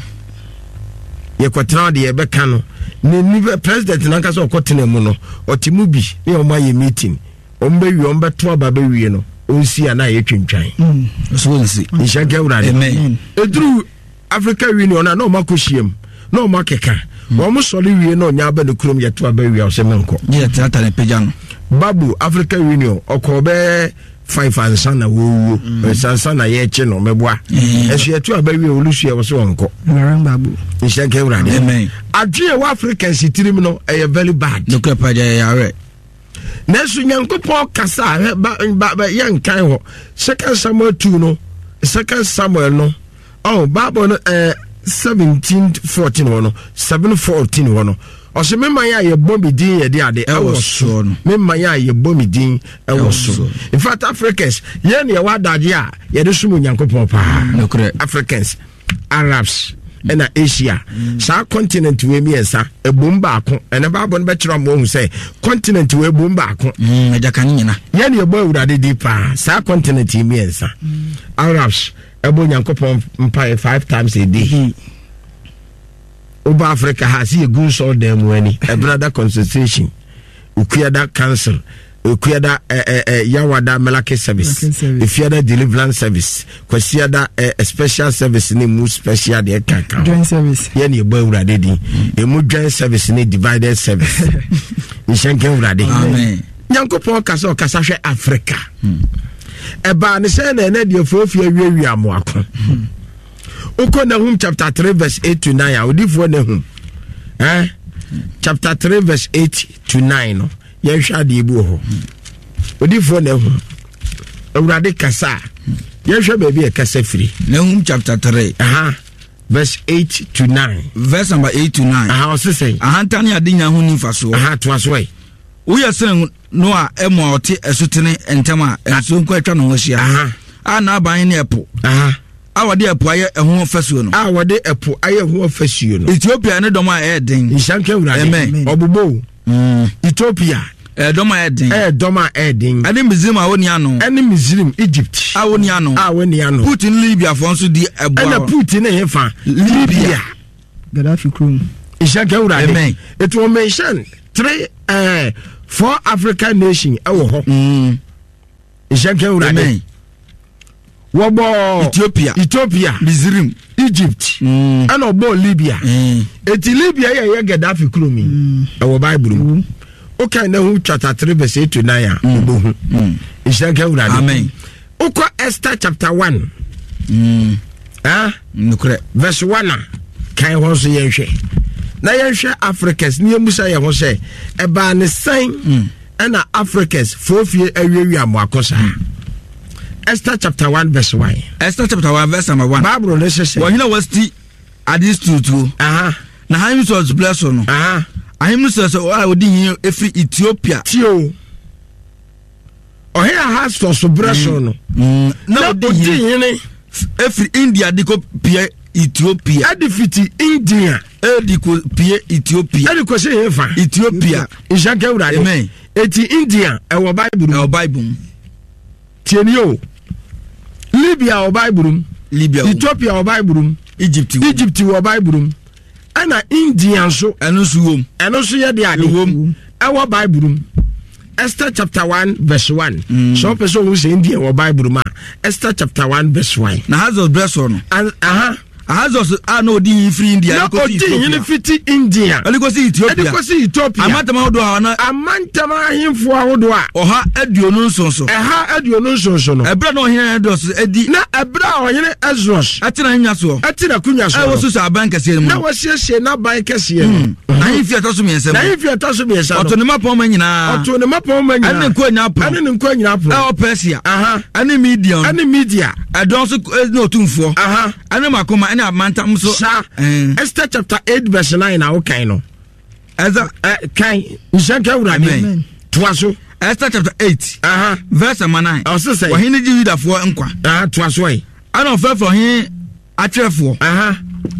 Speaker 1: ye kwatena de ye beka no ni ni president na nka so kwatena mu no otimu bi ni o ma ye meeting o mba wi o mba to aba ba wi no onsi ana ye twentwan
Speaker 2: mm.
Speaker 4: so onsi
Speaker 1: inshallah urade
Speaker 4: amen
Speaker 1: edru Africa Union na no makohiem no makeka wo mo sori wi no nya ba ne krom ye to aba wi o se menko
Speaker 4: ye tata ne pejano
Speaker 1: babu Africa Union okobe five and sana wo wo sana ye che no meboa esu etu abawi olusu e wo so wonko
Speaker 2: ngaran babu
Speaker 1: inshanke urade
Speaker 4: amen
Speaker 1: adwe wa African sitirim no e very bad
Speaker 4: no kapa ja ya re
Speaker 1: nesu Nyankopon kasa ba ba ye nkan ho second Samuel two no second Samuel no oh Bible no eh seventeen fourteen no seven fourteen no ose memma ya ye bombi din ye de ade e wo so memma ya ye bombi din e wo so in fact Africans ye ne wa daje a ye de sumu Nyankopon pa Africans Arabs and Asia sa continent we mi ensa e bomba ako ene ba bo no be kira mo hu say continent we bomba ako
Speaker 4: mm ejaka nyina
Speaker 1: ye ne bo urade di pa sa continent mi ensa Arabs e bo Nyankopon mpa five times a day Over Africa has a good soul them when a brother concentration, Ukuada Council, Ukuada Yawada Melake service, if you had a deliverance service, Kwasiada a special service in a special de Kaka.
Speaker 2: Joint service.
Speaker 1: Yenny Boura Dedi, a mood joint service in a divided service. In Shanken Radi. Amen. Yanko Ponkaso Kasashe Africa. A ban is an idea for if you are more. Oko Nahum chapter three verse eight to nine. Odi for Nahum. Eh? Chapter three verse eight to nine. Yeshua di ibu ho. Odi for Nahum. Urade kasa. Yeshua baby e kasa free.
Speaker 4: Nahum chapter three.
Speaker 1: Aha. Verse eight to nine.
Speaker 4: Verse number eight to nine.
Speaker 1: Aha, what's say?
Speaker 4: Aha tani adinya hu ni faso.
Speaker 1: Aha, to as way.
Speaker 4: Uya sen no a emo oti esutene entama enso nko atwa no hohia. Aha. Ana aban ne epo. Aha. Awade epo aye eho fasuo no awade epo aye eho fasuo no Ethiopia ne dom a eden
Speaker 1: Ishanke urade obubo mm Ethiopia
Speaker 4: eh dom a eden
Speaker 1: eh dom a eden
Speaker 4: ade Misrim a woni ano
Speaker 1: ene Misrim Egypt
Speaker 4: a woni ano
Speaker 1: a woni ano
Speaker 4: Putin Libya fo nso di ebo
Speaker 1: ene Putin ne hefa Libya
Speaker 2: Gaddafi krum
Speaker 1: Ishanke urade it will mention three eh four African nation ewo ho mm Ishanke urade Wobo Ethiopia Ethiopia Misrim Egypt mm. and obo Libya mm. Eti Libya ye ye Gaddafi krumi mm. e wo Bible mm. Okay na hu chapter three verse eight to nine obo hu Ishanke urade amen Oko Esther chapter one mm. ah nukre verse one kan ho so ye hwe na ye hwe Africans ni emusa ye ho se e ba ne san mm. na Africans fofie awiawi amoakosa Esther chapter one verse one.
Speaker 4: Esther chapter one verse number one.
Speaker 1: Bible no say.
Speaker 4: Well, you know what's the adis tutu.
Speaker 1: Aha.
Speaker 4: Na him was blessed no. Aha. Ahim says so I would in every Ethiopia.
Speaker 1: Tio. Oh here has to so blessed no.
Speaker 4: Na odi every India diko pie Ethiopia.
Speaker 1: Adifiti India.
Speaker 4: Ediko pie Ethiopia.
Speaker 1: Ediko say hefa.
Speaker 4: Ethiopia.
Speaker 1: Ishanke urade.
Speaker 4: Amen.
Speaker 1: Eti India e wo Bible.
Speaker 4: E wo Bible.
Speaker 1: tienio Libya o Bible
Speaker 4: Libya
Speaker 1: Ethiopia o Bible
Speaker 4: Egypt
Speaker 1: Egypt o Bible ana India so
Speaker 4: eno so wom
Speaker 1: eno so ye de ade wom ewo Bible Esther chapter one verse one mm. So person who say India o Bible ma Esther chapter one verse one
Speaker 4: na Hazos bless on
Speaker 1: and aha
Speaker 4: Hazos are no di free India
Speaker 1: no go to India
Speaker 4: ali go see Ethiopia
Speaker 1: ali go see Ethiopia
Speaker 4: amantama odo ana
Speaker 1: amantama ahemfo ahodo a
Speaker 4: oha aduonu nsonso
Speaker 1: eha aduonu nsonso no
Speaker 4: ebra na ohene dos edi
Speaker 1: na ebra ohene Ezros
Speaker 4: atena nya so
Speaker 1: atena kunya so
Speaker 4: e wo so aban kase mu
Speaker 1: na wasiesie na ban kase no
Speaker 4: na hifi atoso mi ensem
Speaker 1: na hifi atoso mi ensem
Speaker 4: oto ne mapon ma nyina
Speaker 1: oto ne mapon ma nyina
Speaker 4: ane nko nya pro
Speaker 1: ane nko nya pro
Speaker 4: e o Persia
Speaker 1: aha
Speaker 4: ane medium
Speaker 1: ane media
Speaker 4: adon so no tumfo
Speaker 1: aha
Speaker 4: ane makoma ane amantam so
Speaker 1: Esther chapter eight verse nine na o kan no
Speaker 4: eza
Speaker 1: kan nsanka urade toaso
Speaker 4: Esther chapter eight
Speaker 1: aha
Speaker 4: verse nine
Speaker 1: o se say
Speaker 4: wahene ji Yudafo nkwa
Speaker 1: aha toaso yi
Speaker 4: ana ofefo he atrefo
Speaker 1: aha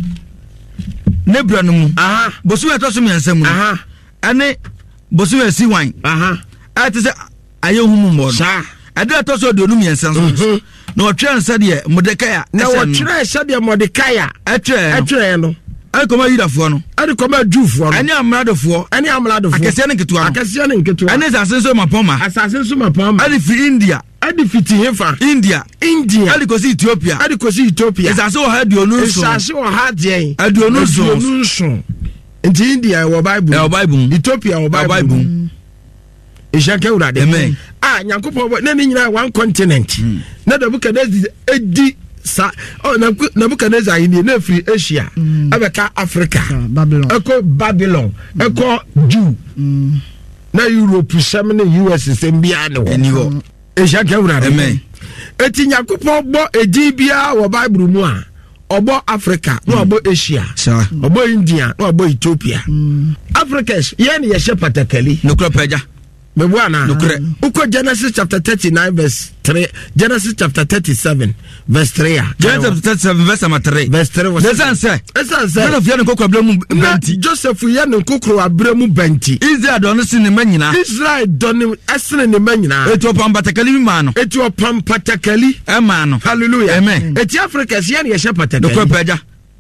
Speaker 4: nebra no mu
Speaker 1: aha
Speaker 4: bosu etoso mi ensem
Speaker 1: aha
Speaker 4: ane bosu esi wan
Speaker 1: aha
Speaker 4: ate se ayehumu mo
Speaker 1: sa
Speaker 4: ade etoso de onu mi ensem so na otwe nsa de Mordekai
Speaker 1: na otwe nsa de Mordekai
Speaker 4: etwe
Speaker 1: etwe no
Speaker 4: ai koma Yudafo no
Speaker 1: ai koma Jufo no
Speaker 4: ani amradofo
Speaker 1: ani amradofo
Speaker 4: akese ne ketua
Speaker 1: akese ne ketua
Speaker 4: ani asenso mapoma
Speaker 1: asenso mapoma
Speaker 4: ani fi India
Speaker 1: ani fiti hefa
Speaker 4: India
Speaker 1: India
Speaker 4: ani kosi Ethiopia
Speaker 1: ani kosi Ethiopia
Speaker 4: esaso ha aduonu nso
Speaker 1: esaso ha de
Speaker 4: aduonu nso
Speaker 1: nso nti India wo Bible
Speaker 4: e Bible
Speaker 1: Ethiopia wo Bible Ishake urade
Speaker 4: amen
Speaker 1: ah nyankopon na ni nyina one continent na Nebuchadnezzar edi sa oh Nebuchadnezzar yin na free Asia abeka Africa
Speaker 2: Babylon
Speaker 1: eko Babylon eko Jew na Europe sem na U S sem bia no
Speaker 4: eniwo
Speaker 1: Ishake urade
Speaker 4: amen
Speaker 1: eti nyankopon bo edi bia wo Bible mu a obo Africa no obo Asia obo India no obo Ethiopia Africans yen ye shepatakali
Speaker 4: no kropeja
Speaker 1: Mebuana uko Genesis chapter thirty-nine verse three Genesis chapter thirty-seven verse three
Speaker 4: Genesis thirty-seven verse three
Speaker 1: verse three was
Speaker 4: Listen say
Speaker 1: Listen say
Speaker 4: Joseph yan kokro abremu benti
Speaker 1: Joseph yan kokro abremu benti
Speaker 4: Israel don sin ne manyina
Speaker 1: Israel don asene ne manyina
Speaker 4: eto pampatakali ma no
Speaker 1: eto pampatakali
Speaker 4: e ma no
Speaker 1: hallelujah
Speaker 4: amen
Speaker 1: eti Africa yan ye shepatakali
Speaker 4: no kropeja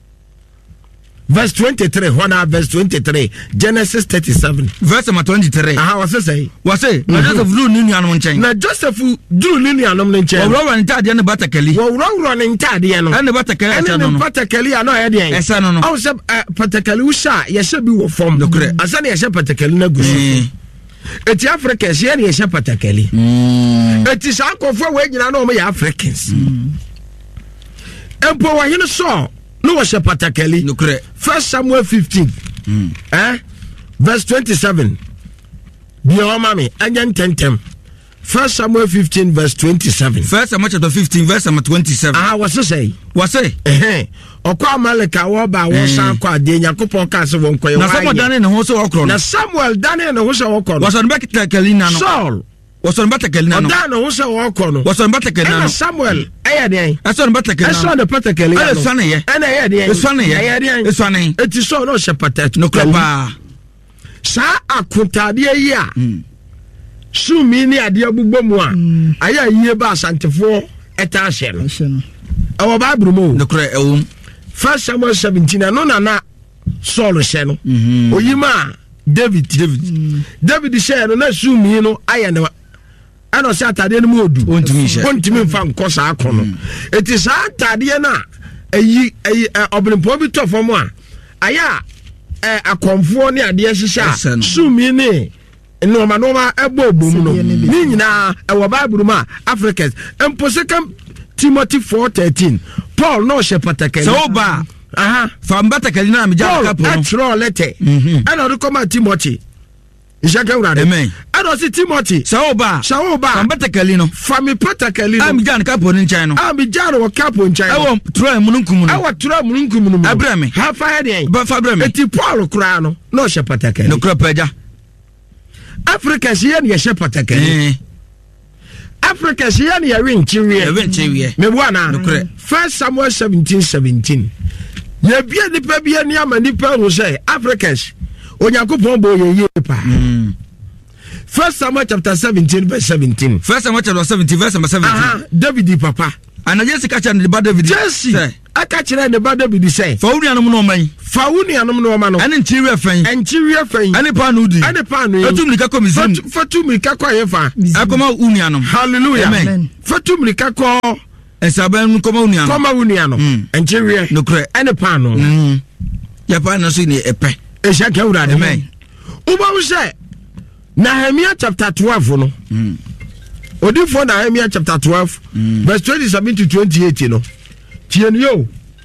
Speaker 1: verse twenty-three one verse twenty-three Genesis thirty-seven
Speaker 4: verse twenty-three
Speaker 1: aha was say
Speaker 4: was say na Joseph duru ni nuanom nchen
Speaker 1: na Joseph duru ni nuanom nchen
Speaker 4: owro ni tade ne batakali
Speaker 1: owro ni tade no
Speaker 4: ene batakali ene
Speaker 1: no batakali ano ya de
Speaker 4: esa no no
Speaker 1: aw se batakali usha ye se bi wo form
Speaker 4: dokre
Speaker 1: asa ne ye se batakali na gusu eti Africa se ye se batakali eti sa akofo we nyina no mo ya Africans empo wa hino so no was a patakali
Speaker 4: no correct
Speaker 1: First Samuel fifteen mm. eh verse twenty-seven bio mami anyan tentem First Samuel fifteen verse twenty-seven
Speaker 4: First Samuel chapter fifteen verse twenty-seven
Speaker 1: ah was say
Speaker 4: was say
Speaker 1: eh okwa Amaleka wo ba wo san kwa de Yakobon ka se won koye
Speaker 4: na Samuel dane ne ho so okro
Speaker 1: na Samuel dane ne ho so okro
Speaker 4: was on back takali na no
Speaker 1: Saul
Speaker 4: was on back takali na no
Speaker 1: dane ho so okro no
Speaker 4: was on back takali na no
Speaker 1: Samuel eya de
Speaker 4: eso on back takali na
Speaker 1: eso on patakali na
Speaker 4: eso na ye
Speaker 1: ena eya de
Speaker 4: eso na ye eso na
Speaker 1: eti so no she patat
Speaker 4: no klopa
Speaker 1: sa akontade yi a sumi ni ade agbugbo mu a aya yie ba asantefo eta ahye no awo Bible mu
Speaker 4: no kra ewo
Speaker 1: First Samuel seventeen no na na Saul hye no oyima David David David hye no na sumi no aya no ana se atade no mu odu
Speaker 4: ontimi hye
Speaker 1: ontimi mfa nkosa akono eti sa atade na ayi ayi obrimpo bi tofo mu a aya akomfo ni ade hye sumi ni no ma no ma ebo obum no ni nyina e wo Bible ma Africans empo second Timothy four thirteen Paul no she patakali
Speaker 4: so ba
Speaker 1: aha
Speaker 4: fa mbatakali na me ja kapo no
Speaker 1: atro letter and o come Timothy Ishaka urade
Speaker 4: amen
Speaker 1: and o si Timothy
Speaker 4: so ba
Speaker 1: so ba
Speaker 4: fa mbatakali no
Speaker 1: fa me patakali no
Speaker 4: am ja kapo ni nchan no
Speaker 1: am ja no kapo nchan
Speaker 4: e wo tro mununkum no
Speaker 1: e wo tro mununkum no
Speaker 4: abrame
Speaker 1: ha fa he den
Speaker 4: ba fa abrame
Speaker 1: eti Paul kura no no she patakali
Speaker 4: no kura paja
Speaker 1: Africa she ye she patakali Africa she ye ye nchiwe
Speaker 4: ye nchiwe
Speaker 1: me bwana First Samuel seventeen seventeen ye bia nipa bia ni ama nipa ro say Africans Onyankopon bo ye ye pa First Samuel chapter seventeen verse seventeen.
Speaker 4: First Samuel chapter seventeen verse number seventeen.
Speaker 1: Aha, David papa.
Speaker 4: And Jesse catch and the bad David.
Speaker 1: Jesse, I catch and the bad David say.
Speaker 4: Fauni anomu man.
Speaker 1: Fauni anomu no man.
Speaker 4: And interior fan.
Speaker 1: Interior fan.
Speaker 4: And panudi.
Speaker 1: And panu.
Speaker 4: Fatu mlika kwa mizim.
Speaker 1: Fatu mlika kwa yefa.
Speaker 4: Akoma unianum.
Speaker 1: Hallelujah. Amen. Fatu mlika kwa.
Speaker 4: Esaben koma unianum.
Speaker 1: Koma unianum. Interior.
Speaker 4: Nukre.
Speaker 1: And panu.
Speaker 4: Mm. Yapa na so ni epe.
Speaker 1: Eshaka urade.
Speaker 4: Amen.
Speaker 1: Uba use. Nehemiah chapter twelve no. Mm. Odi for Nehemiah chapter twelve mm. verse twenty-seven to twenty-eight you know. Tien yo.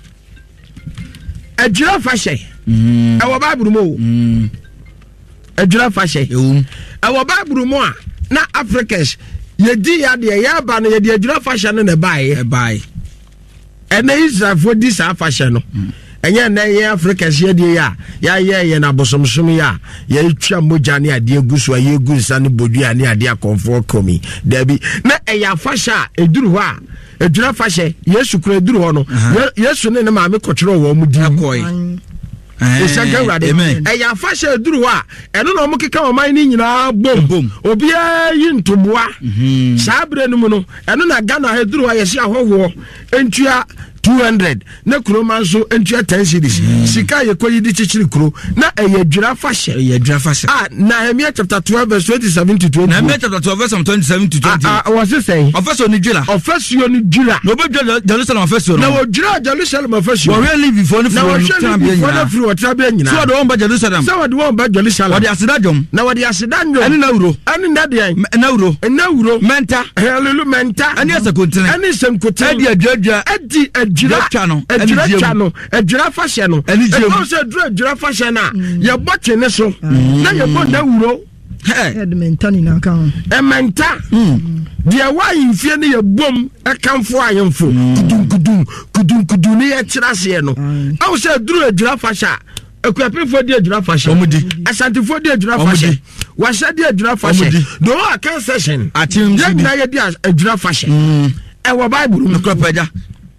Speaker 1: Ejira fashe. Mm. Ewo Bible mo. Mm. Ejira fashe.
Speaker 4: Yo.
Speaker 1: Ewo Bible mo a na Africans ye di ya de ya ba no ye de ejira fashe no na bae.
Speaker 4: E bae.
Speaker 1: Ene Israel for this fashe no. Mm. Enye na ye Africans ye de ya ya ye ye na bosomsom ya ye twa moja ne ade agusu ye gusa ne bodua ne ade akonfo komi dabi na eya fasha eduru ho a edura fashe Yesu kura eduru ho no Yesu ne ne maame kokyero wo mu di
Speaker 4: akoy
Speaker 1: Isaka urade eya fasha eduru ho a eno no mo keka oman ni nyina bom obi ayi ntomoa sabre no mu no eno na Ghana ha eduru ho ye sia hoho entua two hundred na kuro manso entua ten cities sika ye koyi di chichiri kuro na eye dwira fashe
Speaker 4: eye dwira fashe
Speaker 1: ah Nehemiah chapter twelve verse twenty-seven to twenty.
Speaker 4: Nehemiah chapter twelve verse twenty-seven to twenty.
Speaker 1: Ah was it saying
Speaker 4: ofeso ni dwira
Speaker 1: ofeso ni dwira
Speaker 4: no be Jerusalem ofeso
Speaker 1: na wo dwira Jerusalem ofeso
Speaker 4: wo really before ni
Speaker 1: na wo really before na free water be nyina
Speaker 4: so do won ba Jerusalem
Speaker 1: so wo do won ba Jerusalem
Speaker 4: wo di asidajom
Speaker 1: na wo di asidajom
Speaker 4: ani na wuro
Speaker 1: ani na de
Speaker 4: na wuro
Speaker 1: na wuro
Speaker 4: menta
Speaker 1: hallelujah menta
Speaker 4: ani asakontene
Speaker 1: ani semkontene
Speaker 4: adi adwadwa
Speaker 1: adi adwira
Speaker 4: chano
Speaker 1: adwira chano adwira fashe no e ko se adwira adwira fashe na ye boche ne so na ye bo na wuro
Speaker 2: eh menta ni na kan
Speaker 1: e menta de wa yimfie ne ye bom e kanfo ayemfo kudum kudum kudum kudum ne ye kirase no awu se adwira adwira fashe ekuapefo de adwira fashe
Speaker 4: omudi
Speaker 1: asantifo de adwira fashe washa de adwira fashe do a kan session
Speaker 4: atim
Speaker 1: ye na ye de adwira fashe e wo Bible no
Speaker 4: kropaja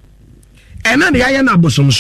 Speaker 1: ena ne ya na bosomso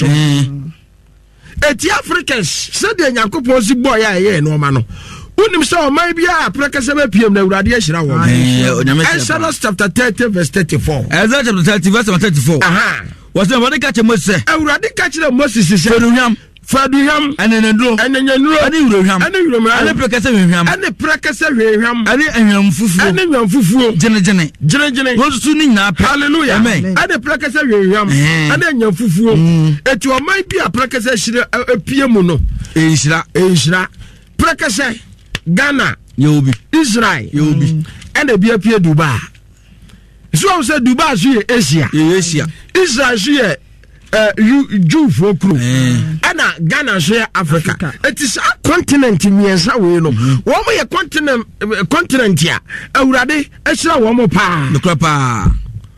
Speaker 1: eti Africans se de Yakobon si boy ya ye no ma no unim se o mai bia prakasa be piem na urade ahira wo Exodus chapter thirty verse thirty-four
Speaker 4: Exodus chapter thirty verse thirty-four aha was the body catch Moses urade catch Moses se fenuham
Speaker 1: faduham
Speaker 4: enenedro
Speaker 1: enenyenuro
Speaker 4: ani uroham
Speaker 1: ani uromra
Speaker 4: ani prakasa hwehwam
Speaker 1: ani prakasa hwehwam
Speaker 4: ani enwam fufuo
Speaker 1: ani enwam fufuo
Speaker 4: jene jene
Speaker 1: jene jene
Speaker 4: wosu ni nyina
Speaker 1: hallelujah amen ani prakasa hwehwam ani enwam fufuo eti o mai bia prakasa hire apie mu no
Speaker 4: ehira
Speaker 1: ehira prakasa Ghana
Speaker 4: yobi
Speaker 1: Israel
Speaker 4: yobi
Speaker 1: and be apie Dubai so say Dubai so ye Asia
Speaker 4: Asia
Speaker 1: Israel so ye uh Jew for crew and Ghana so ye Africa it is a continent miensa we no wo mo ye continent continent ya awurade ehira wo mo pa
Speaker 4: no pa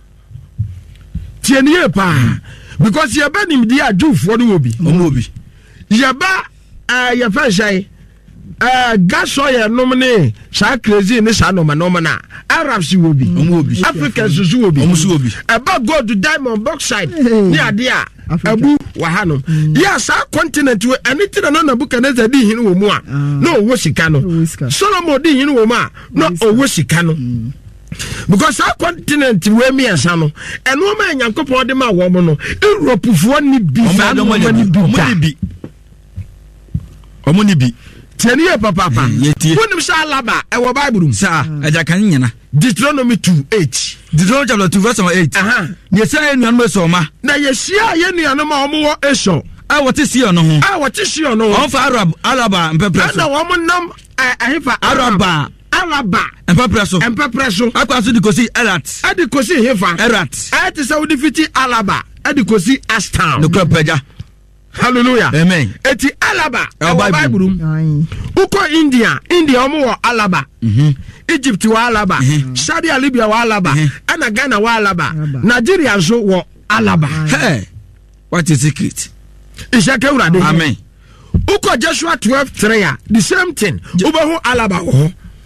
Speaker 1: tienie pa because ye ba nim dia Jew for no obi
Speaker 4: obi
Speaker 1: ye ba uh ye fa say Uh, gas oil nomine sa crazy ni sa no manoma na Arabs will be Africans will be about gold diamond bauxite ni ade a abu wahano yes our continent we anything na na Nebuchadnezzar di hin wo mu a no wo sika no Solomon di hin wo mu a no owo sika no because our continent we me ansa no eno ma Nyankopon de ma wo mo no Europe fo ni bi sa no ni bi
Speaker 4: omo ni bi
Speaker 1: Teniye papa papa wonim sha alaba e wo Bible
Speaker 4: sa aja kan nyina
Speaker 1: Deuteronomy two eight
Speaker 4: Deuteronomy chapter two verse eight aha ne sa enuanom esoma na
Speaker 1: yesia ye nuanom a omo wo eso
Speaker 4: a wote Sion no ho
Speaker 1: a wote Sion no
Speaker 4: ho fa Arab alaba mpepre so
Speaker 1: na wo nam ahefa
Speaker 4: araba
Speaker 1: alaba
Speaker 4: mpepre so
Speaker 1: mpepre so
Speaker 4: akwa so dikosi erat
Speaker 1: adikosi hefa
Speaker 4: erat
Speaker 1: ati sa wodifiti alaba adikosi Ashtown
Speaker 4: no kropaja.
Speaker 1: Hallelujah.
Speaker 4: Amen.
Speaker 1: Eti alaba our Bible uko India India omo wo alaba mhm Egypt wa alaba Saudi Arabia wa alaba ana Ghana wa alaba Nigeria so wo alaba
Speaker 4: hey what is secret
Speaker 1: Ishaka urade
Speaker 4: amen
Speaker 1: uko Joshua twelve three the same thing ubahu alaba wo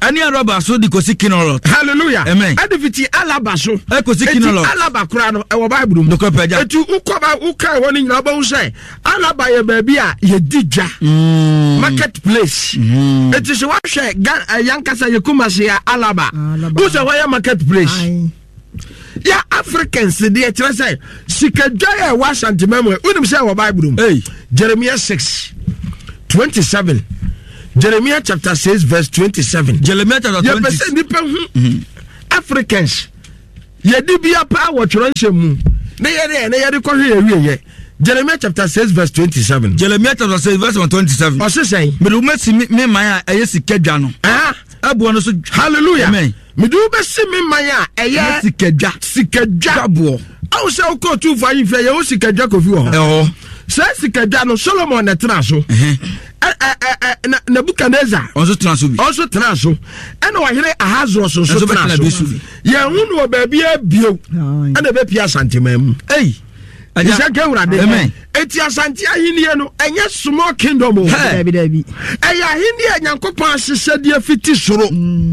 Speaker 4: Ani Araba so di kosi Kinolot.
Speaker 1: Hallelujah.
Speaker 4: Amen.
Speaker 1: Adifiti Alaba so.
Speaker 4: E kosi Kinolot.
Speaker 1: Alaba kura no e wo Bible
Speaker 4: no kopeja.
Speaker 1: Etu ukoba uka woni nyina ba wo say Alaba ye baabi a ye didja. Marketplace. Etu se wa hwe yankasa ye kumase ya Alaba. Who say why marketplace? Ya Africans dey try say sikadwa e wa santimam unim say wo Bible.
Speaker 4: Hey,
Speaker 1: Jeremiah six twenty-seven. Jeremiah chapter six verse twenty-seven.
Speaker 4: Jeremiah chapter
Speaker 1: twenty. Ya pese nipa hu Africans. Ye di bia pa wo twerɛnhyɛ mu. Na ye de na ye de kɔhwe ye wie ye. Jeremiah chapter six verse twenty-seven.
Speaker 4: Jeremiah chapter six verse twenty-seven.
Speaker 1: O se say,
Speaker 4: me do mesi me man a ɛyɛ sikadwa no.
Speaker 1: Ah,
Speaker 4: abo no so
Speaker 1: hallelujah.
Speaker 4: Amen.
Speaker 1: Me do be si me man a ɛyɛ
Speaker 4: sikadwa.
Speaker 1: Sikadwa
Speaker 4: Abo.
Speaker 1: Aw se o ko tu fa yin fe ye o sikadwa kofi wo.
Speaker 4: Eh ho.
Speaker 1: Say sikadwa no Solomon na tra so. Eh eh eh Nebuchadnezzar
Speaker 4: also transo bi.
Speaker 1: Also transo. And wa here Ahazros so transo. Ye hu no ba bia bio. And be pia santemam.
Speaker 4: Hey.
Speaker 1: Aja kewrade.
Speaker 4: Amen.
Speaker 1: Eti asante ahini no enye small kingdom o.
Speaker 2: Dabi dabi.
Speaker 1: Eya ahini Nyankopon asesade afiti soro.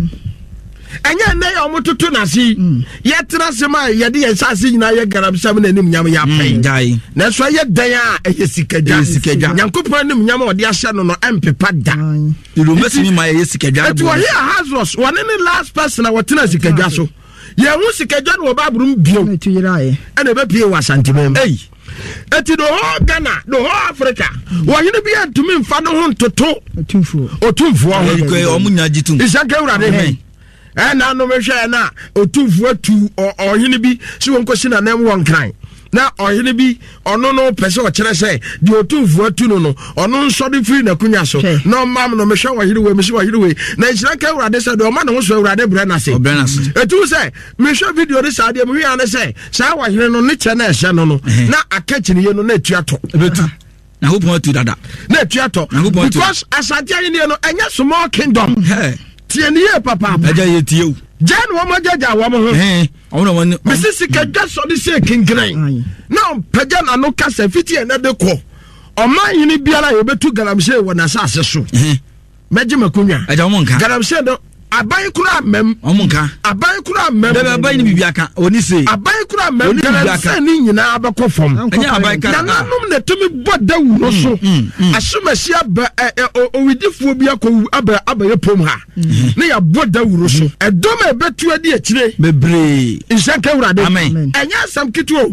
Speaker 1: Enye na ya omototo nasi. Ye trasema ye de ensase nyina ye garabsam na nim nyam ya pen.
Speaker 4: Dai.
Speaker 1: Na so ye dan a eye sikadwa.
Speaker 4: Sikadwa.
Speaker 1: Nyankopon nim nyam ode ahye no no empepa da.
Speaker 4: You mesi me my sikadwa.
Speaker 1: Eti wo here Ahazros one ne last person na wotena sikadwa so. Ye hu sikadwa no babrum bio.
Speaker 2: Na tu yirae.
Speaker 1: Ene be pie wa santimam.
Speaker 4: Hey.
Speaker 1: Eti the whole Ghana, the whole Africa. Wo hine bi antumi mfa no ho ntoto.
Speaker 2: Otumfuo.
Speaker 1: Otumfuo ho.
Speaker 4: Ko omunya jitum.
Speaker 1: Isaka urade. Eh na no mehwe na otumfuo tu o hine bi si won kosi na nam won kran. Na ohine bi ono no pese o kire se di otumfuo tu no no ono nso de free na kunya so no mam no mehwe wo hire we mehwe wo hire we na Isaka urade se de o ma no so urade bre na se etu se mehwe video ni sa de mehwe an se sa wo hire no ne che na ehye no no na akachini ye no na etu ato
Speaker 4: betu na ho pon tu dada
Speaker 1: na etu ato because asante ayi no enye small kingdom
Speaker 4: hey
Speaker 1: tieniye papa
Speaker 4: aja ye tie
Speaker 1: Jan wo mo jaja wo mo ho
Speaker 4: eh ono won
Speaker 1: Misisi kadwa so de se kinkran na paja na no kasa fiti e na de ko oman yini biara ye betu galamse wo na sase so eh meje makunwa
Speaker 4: aja wo nka
Speaker 1: galamse do aban kura mem
Speaker 4: omo nka
Speaker 1: aban kura mem
Speaker 4: de aban ni bibia ka oni se
Speaker 1: aban kura mem galamse ni nyina abekọ fom
Speaker 4: anya aban ka
Speaker 1: na nanum na tumi boda wu no so asomasi aba owidifo bi akọ aba aba ye pom ha na ya boda wu so edom ebetu adi akire
Speaker 4: bebre
Speaker 1: Isaka urade
Speaker 4: amen
Speaker 1: enya sam kituo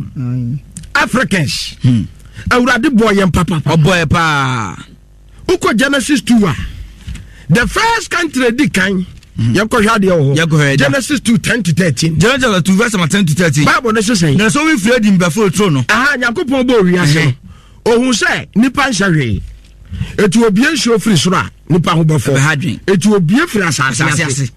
Speaker 1: Africans urade boy em papa
Speaker 4: boy pa
Speaker 1: uko Genesis two a the first country di kan yako hade o Genesis two ten to thirteen
Speaker 4: Genesis two verse ten to thirteen
Speaker 1: Bible no say
Speaker 4: na so we free dim before throne no
Speaker 1: aha Yakopon bo wi ase ohun say nipa nhahwe etu obie nso free soro a nipa ho befo etu obie free asase ase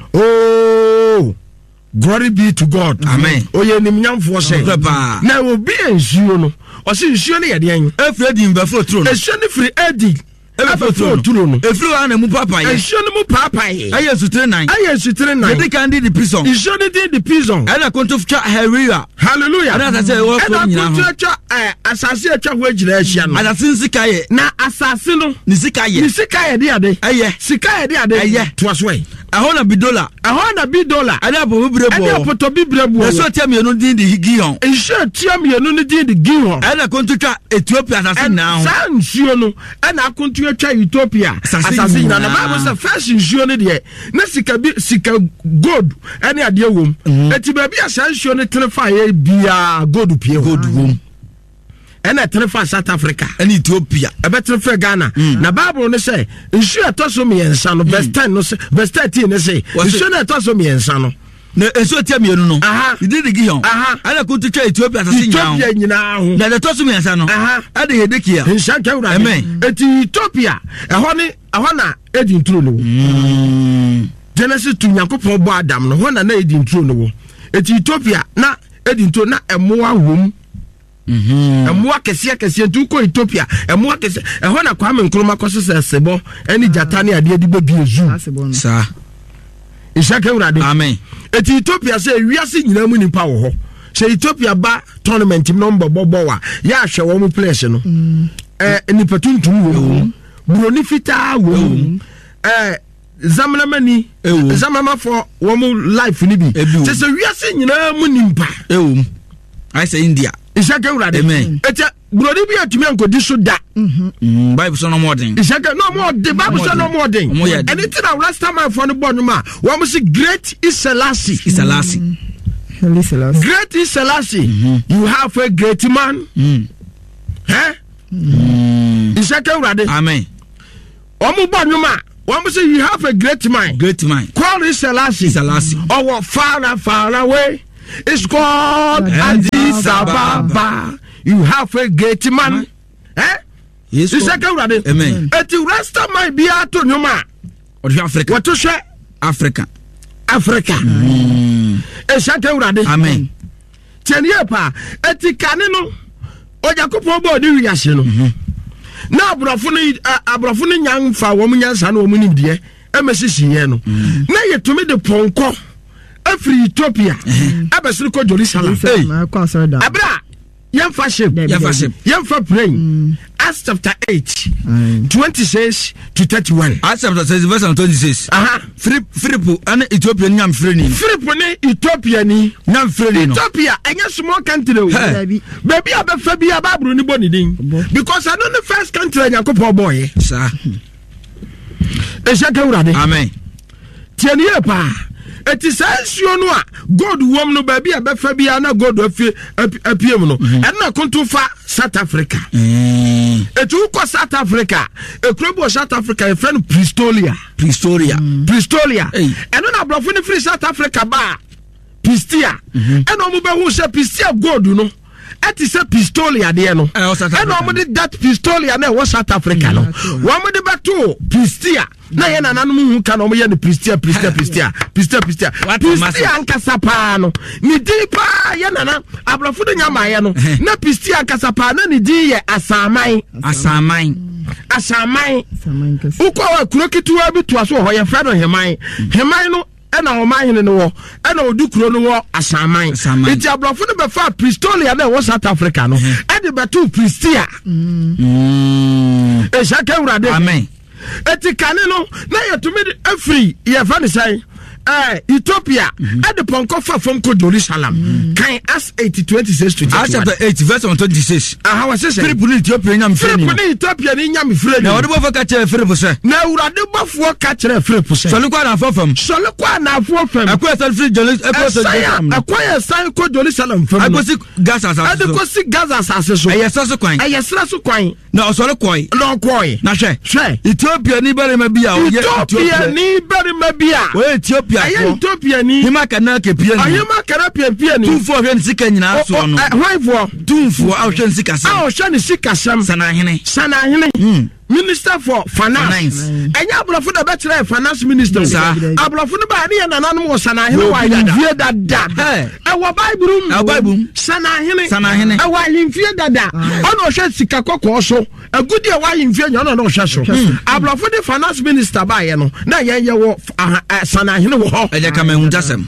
Speaker 1: oh glory be to God
Speaker 4: amen
Speaker 1: oye nimnyamfo say na obi ensuo no o se nsuo ne yede en
Speaker 4: e free dim before throne
Speaker 1: ensuo ne free edi before throne no
Speaker 4: e free ana mu papa ye
Speaker 1: ensuo ne mu papa ye
Speaker 4: aye sutre nine
Speaker 1: aye sutre nine
Speaker 4: ye kan di the prison
Speaker 1: ensuo ne di the prison
Speaker 4: ana konto twa hallelujah
Speaker 1: hallelujah
Speaker 4: ana say wo
Speaker 1: ko nyina ho ana twa asase atwa ho agyina ahia no
Speaker 4: ana sika ye
Speaker 1: na asase no
Speaker 4: ni sika ye
Speaker 1: ni sika ye de ade
Speaker 4: aye
Speaker 1: sika ye de ade
Speaker 4: aye
Speaker 1: to aso e
Speaker 4: ahona bi dollar
Speaker 1: ahona bi dollar
Speaker 4: ana bo bibrebo
Speaker 1: ana poto bibrebo
Speaker 4: eso tia me no din di gihon
Speaker 1: ensuo tia me no no din di gihon
Speaker 4: ana konto twa Ethiopia asase na ho
Speaker 1: san nsuo no ana konto atwa Ethiopia asase na na Bible say first nsuo no de na sika bi sika gold ana ade wom eti ba bi asa nsuo no trefa ye bia gold pie
Speaker 4: gold wom
Speaker 1: ena trefa South Africa
Speaker 4: and Ethiopia
Speaker 1: ebe trefa Ghana na Bible no say nsuo atoso me yensa no verse ten no verse thirteen no say nsuo na atoso me yensa no
Speaker 4: na eso tia mienu no idi di gihon ana ko tuwa Ethiopia asase nyina
Speaker 1: Ethiopia nyina ho
Speaker 4: na de toso me yensa no ade Hedekia
Speaker 1: nshanka ura
Speaker 4: amen
Speaker 1: eti Ethiopia eho ni eho na edi ntro no Genesis two Yakopon bo Adam no ho na na edi ntro no eti Ethiopia na edi ntro na emoa wom mhm emoa kese kese ntu ko Ethiopia emoa kese eho na Kwame Nkrumah kosese sebo eni jata ne ade edi bebi ezu
Speaker 4: sa
Speaker 1: Isaka urade
Speaker 4: amen
Speaker 1: eti Ethiopia say wiase nyina mu nipa wo ho say Ethiopia ba tournament number bobo wa ya hwe wo mu place no eh nipa tuntum wo broni fita wo eh zamana mani zamama for wɔn life ni bi te sɛ wiase nyinaa mu nimpa
Speaker 4: ewo I say India
Speaker 1: isaka urade
Speaker 4: amen
Speaker 1: eta brodi bi atumi ankodi so da
Speaker 4: mhm bible so no more den
Speaker 1: isaka no more den bible so no more den anything that last time I found born ma wɔn say great is Selassie
Speaker 4: is Selassie
Speaker 1: great is Selassie you have a great man eh isaka urade
Speaker 4: amen
Speaker 1: wɔn born ma one say you have a great mind.
Speaker 4: Great mind.
Speaker 1: Call is Selassie.
Speaker 4: Selassie.
Speaker 1: Our far far away. It's called Addis Ababa. You have a great man. Eh?
Speaker 4: Yes.
Speaker 1: It's second brother.
Speaker 4: Amen.
Speaker 1: Et the rest of my be out to Numa.
Speaker 4: What Africa?
Speaker 1: What to say?
Speaker 4: Africa.
Speaker 1: Africa. It's second brother.
Speaker 4: Amen.
Speaker 1: Ten year pa. Et the canino. Ojakupo body we are seeing. Na abrafuni abrafuni nyang fa wo munyansa na wo munim de e mesisi ye no na yetumi de ponko afri Ethiopia abesiri ko Jerusalem abra yem fa ship
Speaker 4: yem fa ship
Speaker 1: yem fa praying Acts chapter eight twenty-six to thirty-one
Speaker 4: Acts chapter eight verse twenty-six
Speaker 1: aha
Speaker 4: Philip Philip and Ethiopia nyam freni
Speaker 1: Philip ni Ethiopia ni
Speaker 4: nyam freni no
Speaker 1: Ethiopia enye small country o baby abefa bi ababru ni boni din because I know the first country Yakobon boy
Speaker 4: sir
Speaker 1: e shaka urade
Speaker 4: amen
Speaker 1: tienie pa eti sansuo no a god wom no baby abefa bi na god afie apiem no en na konto fa South Africa
Speaker 4: mm
Speaker 1: etu ko South Africa ekrobo South Africa e friend Pretoria
Speaker 4: Pretoria
Speaker 1: Pretoria en na brofo ni free South Africa ba Pistia en no mo be hu se Pistia god no eti se Pistolia de no en no mo de that Pistolia na wo South Africa no wo mo de beto Pistia na ye nananom hu ka no mo ye ne Pistia Pistia Pistia Pistia Pistia Pistia ankasa pa no ni di pa ye nana abrafo de nyama ye no na Pistia ankasa pa na ni di ye asaman
Speaker 4: asaman
Speaker 1: asaman uko wa kurokitu wa bi to aso ho ye fra no heman heman no ena o mahene no wo ena odukuro no wo asaman iti abrafo no be fa Pistolia na wo South Africa no e de beto Pistia mm e shaka urade
Speaker 4: amen
Speaker 1: eti kane no na yetumi afri ye fa ne sai eh Ethiopia at the ponko fa from ko Jerusalem kan as eight twenty-six to
Speaker 4: Acts chapter eight verse twenty-six
Speaker 1: aha wa sese
Speaker 4: Philip ni Ethiopia nyam freni
Speaker 1: Philip ni Ethiopia ni nyam freni
Speaker 4: na odbo fa ka che Philip se
Speaker 1: na urade bofo ka che Philip se
Speaker 4: so lekwa na fafam
Speaker 1: so lekwa na afofam
Speaker 4: akwa san free Jerusalem Jerusalem
Speaker 1: akwa ya san ko Jerusalem fam
Speaker 4: akosi Gaza sa
Speaker 1: so akosi Gaza sa so
Speaker 4: ayesa so kwan
Speaker 1: ayesa so kwan
Speaker 4: na osore koi
Speaker 1: na koi na hwe hwe
Speaker 4: Ethiopia ni bere ma bia o
Speaker 1: Ethiopia ni bere ma bia
Speaker 4: o Ethiopia
Speaker 1: ko Ethiopia ni
Speaker 4: hima kana ke pia ni
Speaker 1: hima kana pia pia ni
Speaker 4: tumfo hwe ni sika nyina so no
Speaker 1: hwanfo
Speaker 4: tumfo a hwe ni sika sam
Speaker 1: a hwe ni sika sam
Speaker 4: sana hene
Speaker 1: sana hene Minister for Finance enya abrofo da betre finance minister abrofo no ba ne ya nananom wo sana hene wa yimfie dada e wo bible
Speaker 4: e bible
Speaker 1: sana hene
Speaker 4: sana hene
Speaker 1: e wa yimfie dada ono hwe sika kokko so agudi e wa yimfie nya ono no hwe so abrofo de finance minister ba ye no na ye ye wo sana hene wo ho
Speaker 4: e je ka mahun tasem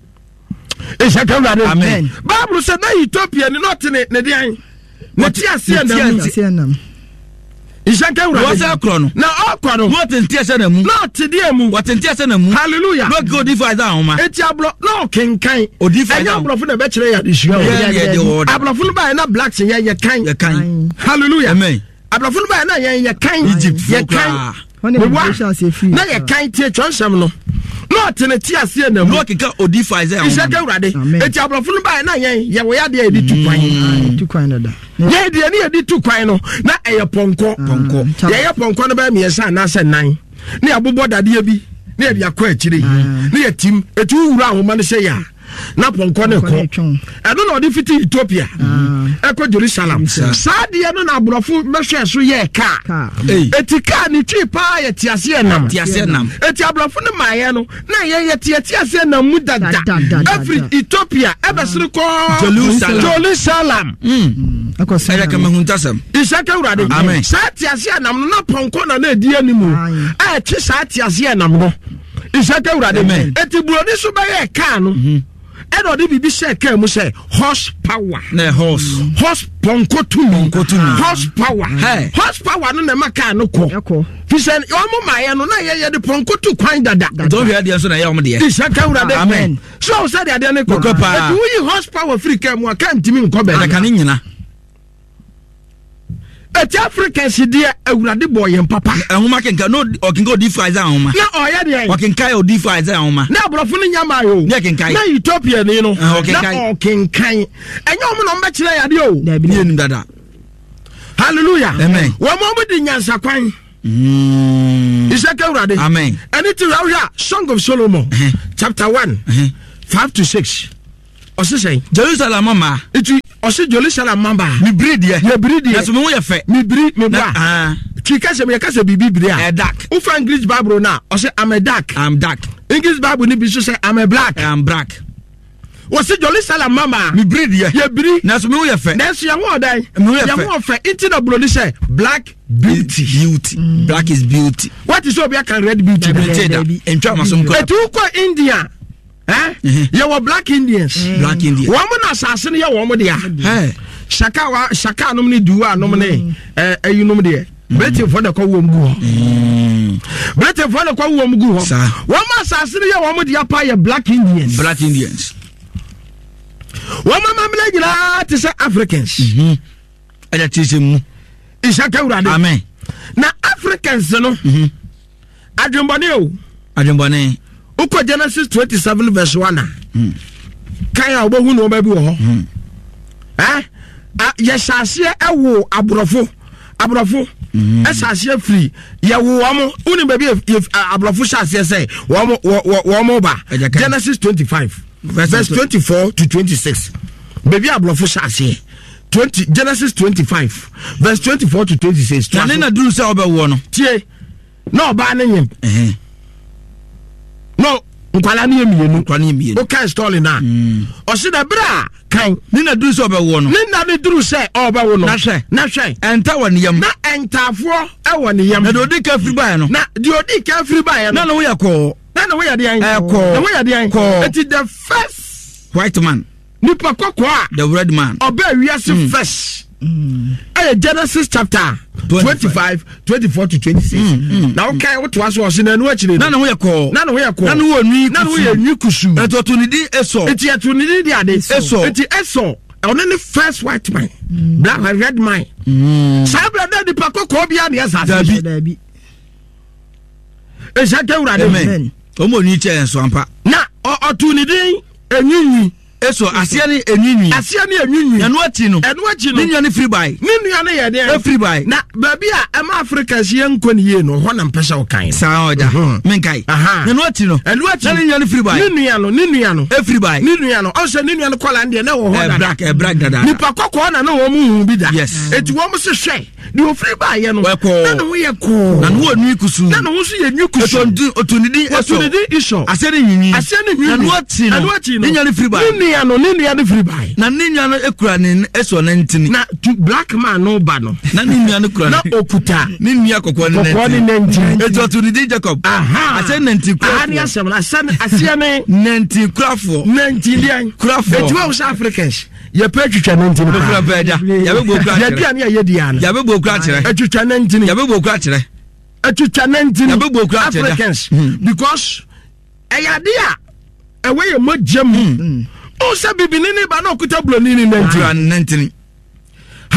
Speaker 1: e je ka wade
Speaker 4: amen
Speaker 1: bible say na Ethiopia ni not ne ne dian ne ti ase nam Isaka ura
Speaker 4: what's akro
Speaker 1: na akro no
Speaker 4: what enti ase na mu
Speaker 1: na te die mu
Speaker 4: what enti ase na mu
Speaker 1: hallelujah
Speaker 4: no go defy that homa
Speaker 1: eti ablo no kenkan
Speaker 4: odify
Speaker 1: that ablofo na be kire ya disuo ablofo no ba na blacks ye ye kan
Speaker 4: ye kan
Speaker 1: hallelujah
Speaker 4: amen
Speaker 1: ablofo no ba na ye ye kan
Speaker 4: Egypt
Speaker 1: ye kan na ye kan tie chonsam no no tene ti ase na mu
Speaker 4: no keka odify that
Speaker 1: Isaka ura de eti ablofo no ba na ye ye wo ya de edi tu kwan
Speaker 2: tu kwan da
Speaker 1: ye de ne edi tu kwan no na eye ponko
Speaker 4: ponko
Speaker 1: ye ye ponko no ba mi yesa na se nan ne abobo dade bi ne ye akwa akire ne ye tim etu wura ahoma ne se ya na ponko ne ko eno na odi fiti Ethiopia eko Jerusalem saade no na abrofo mehwe so ye ka eti ka ni twi pa ye tiase nam
Speaker 4: tiase nam
Speaker 1: eti abrofo ne maye no na ye ye tiase nam mu dada every Ethiopia ebesiri ko
Speaker 4: Jerusalem
Speaker 1: Jerusalem
Speaker 4: mm akosa ya kama huntasam
Speaker 1: Isaka urade sa tiase nam no na ponko na na edi animu a ti sa tiase nam no Isaka urade eti buroni so ba ye ka no and or the share came say horsepower.
Speaker 4: Ne horse.
Speaker 1: Horse ponkotumi.
Speaker 4: Ponkotumi.
Speaker 1: Horsepower.
Speaker 4: Hey.
Speaker 1: Horsepower no na maka no ko. Fi say omo maye no na ye the ponkotu kwan dada.
Speaker 4: Don't hear the answer na ye omo de.
Speaker 1: Ishaka ura de. Amen. So say the ade ne ko. If we horsepower free came aka ntimi nko be.
Speaker 4: Aka ni nyina.
Speaker 1: Eti Africans dia awurade boy yem papa.
Speaker 4: Ehuma kenka no okenka odi five ahoma.
Speaker 1: Na oya de.
Speaker 4: Okenka odi five ahoma.
Speaker 1: Na abrofo ni nyama yo.
Speaker 4: Na kenka.
Speaker 1: Na Ethiopia ni no. Na okenka. Enye omo no mbekire ya de o.
Speaker 4: Da bi ni dada.
Speaker 1: Hallelujah.
Speaker 4: Amen.
Speaker 1: Wo mo mo di nyansa kwan.
Speaker 4: Mm.
Speaker 1: Ishaka awurade.
Speaker 4: Amen.
Speaker 1: Anything we are Song of Solomon uh-huh. chapter one uh-huh. five to six. Ose say
Speaker 4: Jerusalem mama.
Speaker 1: Itu ose Jerusalem mamba.
Speaker 4: Mi breed ye.
Speaker 1: Mi breed ye.
Speaker 4: Na so me wo ye fe.
Speaker 1: Mi breed me ba.
Speaker 4: Ah.
Speaker 1: Ki ka se me ka se bibi biri a.
Speaker 4: A dark.
Speaker 1: Who find English Bible now? Ose I'm a dark.
Speaker 4: I'm dark.
Speaker 1: English Bible ni bi so say I'm a black.
Speaker 4: I'm black.
Speaker 1: Ose Jerusalem mamba.
Speaker 4: Mi breed ye.
Speaker 1: Ye breed.
Speaker 4: Na so me wo ye fe.
Speaker 1: Na so ye wo dan.
Speaker 4: Me wo ye fe.
Speaker 1: Ye wo fe. Inti na bro ni say black beauty.
Speaker 4: Beauty. Mm. Black is beauty.
Speaker 1: What is Obi can red beauty?
Speaker 4: Beauty. Entwa masom ko.
Speaker 1: Etu ko India. Eh? You were black Indians.
Speaker 4: Mm. Black Indians.
Speaker 1: Woman assassin ya woman dia.
Speaker 4: Hey.
Speaker 1: Shaka wa shaka no mni duwa no mni eh eh you no mni. Brete for the ko wom gu ho. Mm. Brete for the ko wom gu ho. Woman assassin ya woman dia pa ya black Indians.
Speaker 4: Black Indians.
Speaker 1: Woman mamle gina to say Africans.
Speaker 4: Mhm. Ada tise mu.
Speaker 1: Ishaka urade.
Speaker 4: Amen.
Speaker 1: Na Africans no. Mhm. Adwombone o.
Speaker 4: Adwombone.
Speaker 1: Uko Genesis twenty-seven verse one. Mm. Kaya obohu no ba bi wo ho. Mm. Eh? Ah, yesase ewo abrofo. Abrofo. Mm. Esase free. Ye wo am uni ba bi abrofo shase say wo wo mo ba. Genesis twenty-five verse, verse twenty-four to twenty-six. Baby abrofo shase. twenty Genesis twenty-five verse twenty-four to twenty-six.
Speaker 4: Na na duru say obewo no.
Speaker 1: Tie. No ba na nyem. Eh. No, nkwala ni emienu, nkwala ni emienu. O kan stall na. O se da bra kan.
Speaker 4: Ni na duru se obewo no.
Speaker 1: Ni na ni duru se obewo no. Na hwe, na hwe.
Speaker 4: Enta woni yam.
Speaker 1: Na entafo e woni yam.
Speaker 4: Na de odi ka free buy no.
Speaker 1: Na de odi ka free buy no.
Speaker 4: Na no we ko.
Speaker 1: Na no we ya de an.
Speaker 4: E ko.
Speaker 1: Na we ya de an. It is the first
Speaker 4: white man.
Speaker 1: Nipa kokko a.
Speaker 4: The red man.
Speaker 1: Oba wiase mm. first. Mm. Eh Genesis chapter twenty-five, twenty-four to twenty-six. Mm. Now okay what was was in anu akire.
Speaker 4: Na no we ko.
Speaker 1: Na no we ko.
Speaker 4: Na no we nwi.
Speaker 1: Na no we nwi kusu.
Speaker 4: Eto to ni di eso.
Speaker 1: Eti eto ni di ade.
Speaker 4: Eso.
Speaker 1: Eti eso. Ono ni first white man. Mm. Black and red man. Mm. Sa brother di pako ko bia na yasa.
Speaker 4: Dabi.
Speaker 1: Dabi. E sha ke urade.
Speaker 4: Amen. Omo ni che enso ampa.
Speaker 1: Na otu ni di enwinwi.
Speaker 4: Eso asia ni enwinwi.
Speaker 1: Asia ni enwinwi.
Speaker 4: Enu achi no.
Speaker 1: Enu achi no.
Speaker 4: Ni nua ni free buy.
Speaker 1: Ni nua na ye de.
Speaker 4: Free buy.
Speaker 1: Na baby a am Africa sie nko ni ye no ho na mpesa wo kan.
Speaker 4: Sa oda. Menkai. Enu achi no.
Speaker 1: Enu achi.
Speaker 4: Na ni nua ni free buy.
Speaker 1: Ni nua no, ni nua no.
Speaker 4: Free buy.
Speaker 1: Ni nua no. O se ni nua no kola ndie na wo ho
Speaker 4: na. Black, e black dada.
Speaker 1: Ni pa kokko na na wo mu hu bi da.
Speaker 4: Yes.
Speaker 1: Eti wo mu se hwe. Di o free buy ye no.
Speaker 4: Na
Speaker 1: no wo ye ko.
Speaker 4: Na no nwi kusu.
Speaker 1: Na no so ye nwi kusu.
Speaker 4: Otu otunidi eso.
Speaker 1: Otunidi iso.
Speaker 4: Ase ni nyinyi.
Speaker 1: Ase ni nyinyi.
Speaker 4: Na no achi no.
Speaker 1: Na no achi no.
Speaker 4: Ni nua ni free buy.
Speaker 1: Ni nua no, ni nua ni free buy.
Speaker 4: Na ni nua no ekura ni eso na ntini.
Speaker 1: Na black man no ba no.
Speaker 4: Na ni nua no kura.
Speaker 1: Na okuta.
Speaker 4: Ni nua kokko ni ntini.
Speaker 1: Kokko ni ntini.
Speaker 4: Eto otunidi Jacob.
Speaker 1: Aha.
Speaker 4: Ase nanti kura.
Speaker 1: Ani asem na ase ase ne
Speaker 4: nanti kurafo.
Speaker 1: Nanti lian.
Speaker 4: Kurafo.
Speaker 1: Eti wa Africans. Ye pa twitwa nanti.
Speaker 4: Kura beja. Ya be bo kura.
Speaker 1: Ya dia na ye dia na.
Speaker 4: Ya be bo kura kire.
Speaker 1: Etwitwa nanti.
Speaker 4: Ya be bo kura kire.
Speaker 1: Etwitwa nanti.
Speaker 4: Ya be bo kura kire.
Speaker 1: Africans because eyade a ewe ye mo jam. O se bibini ni ba na okuta bloni ni nanti.
Speaker 4: Nanti.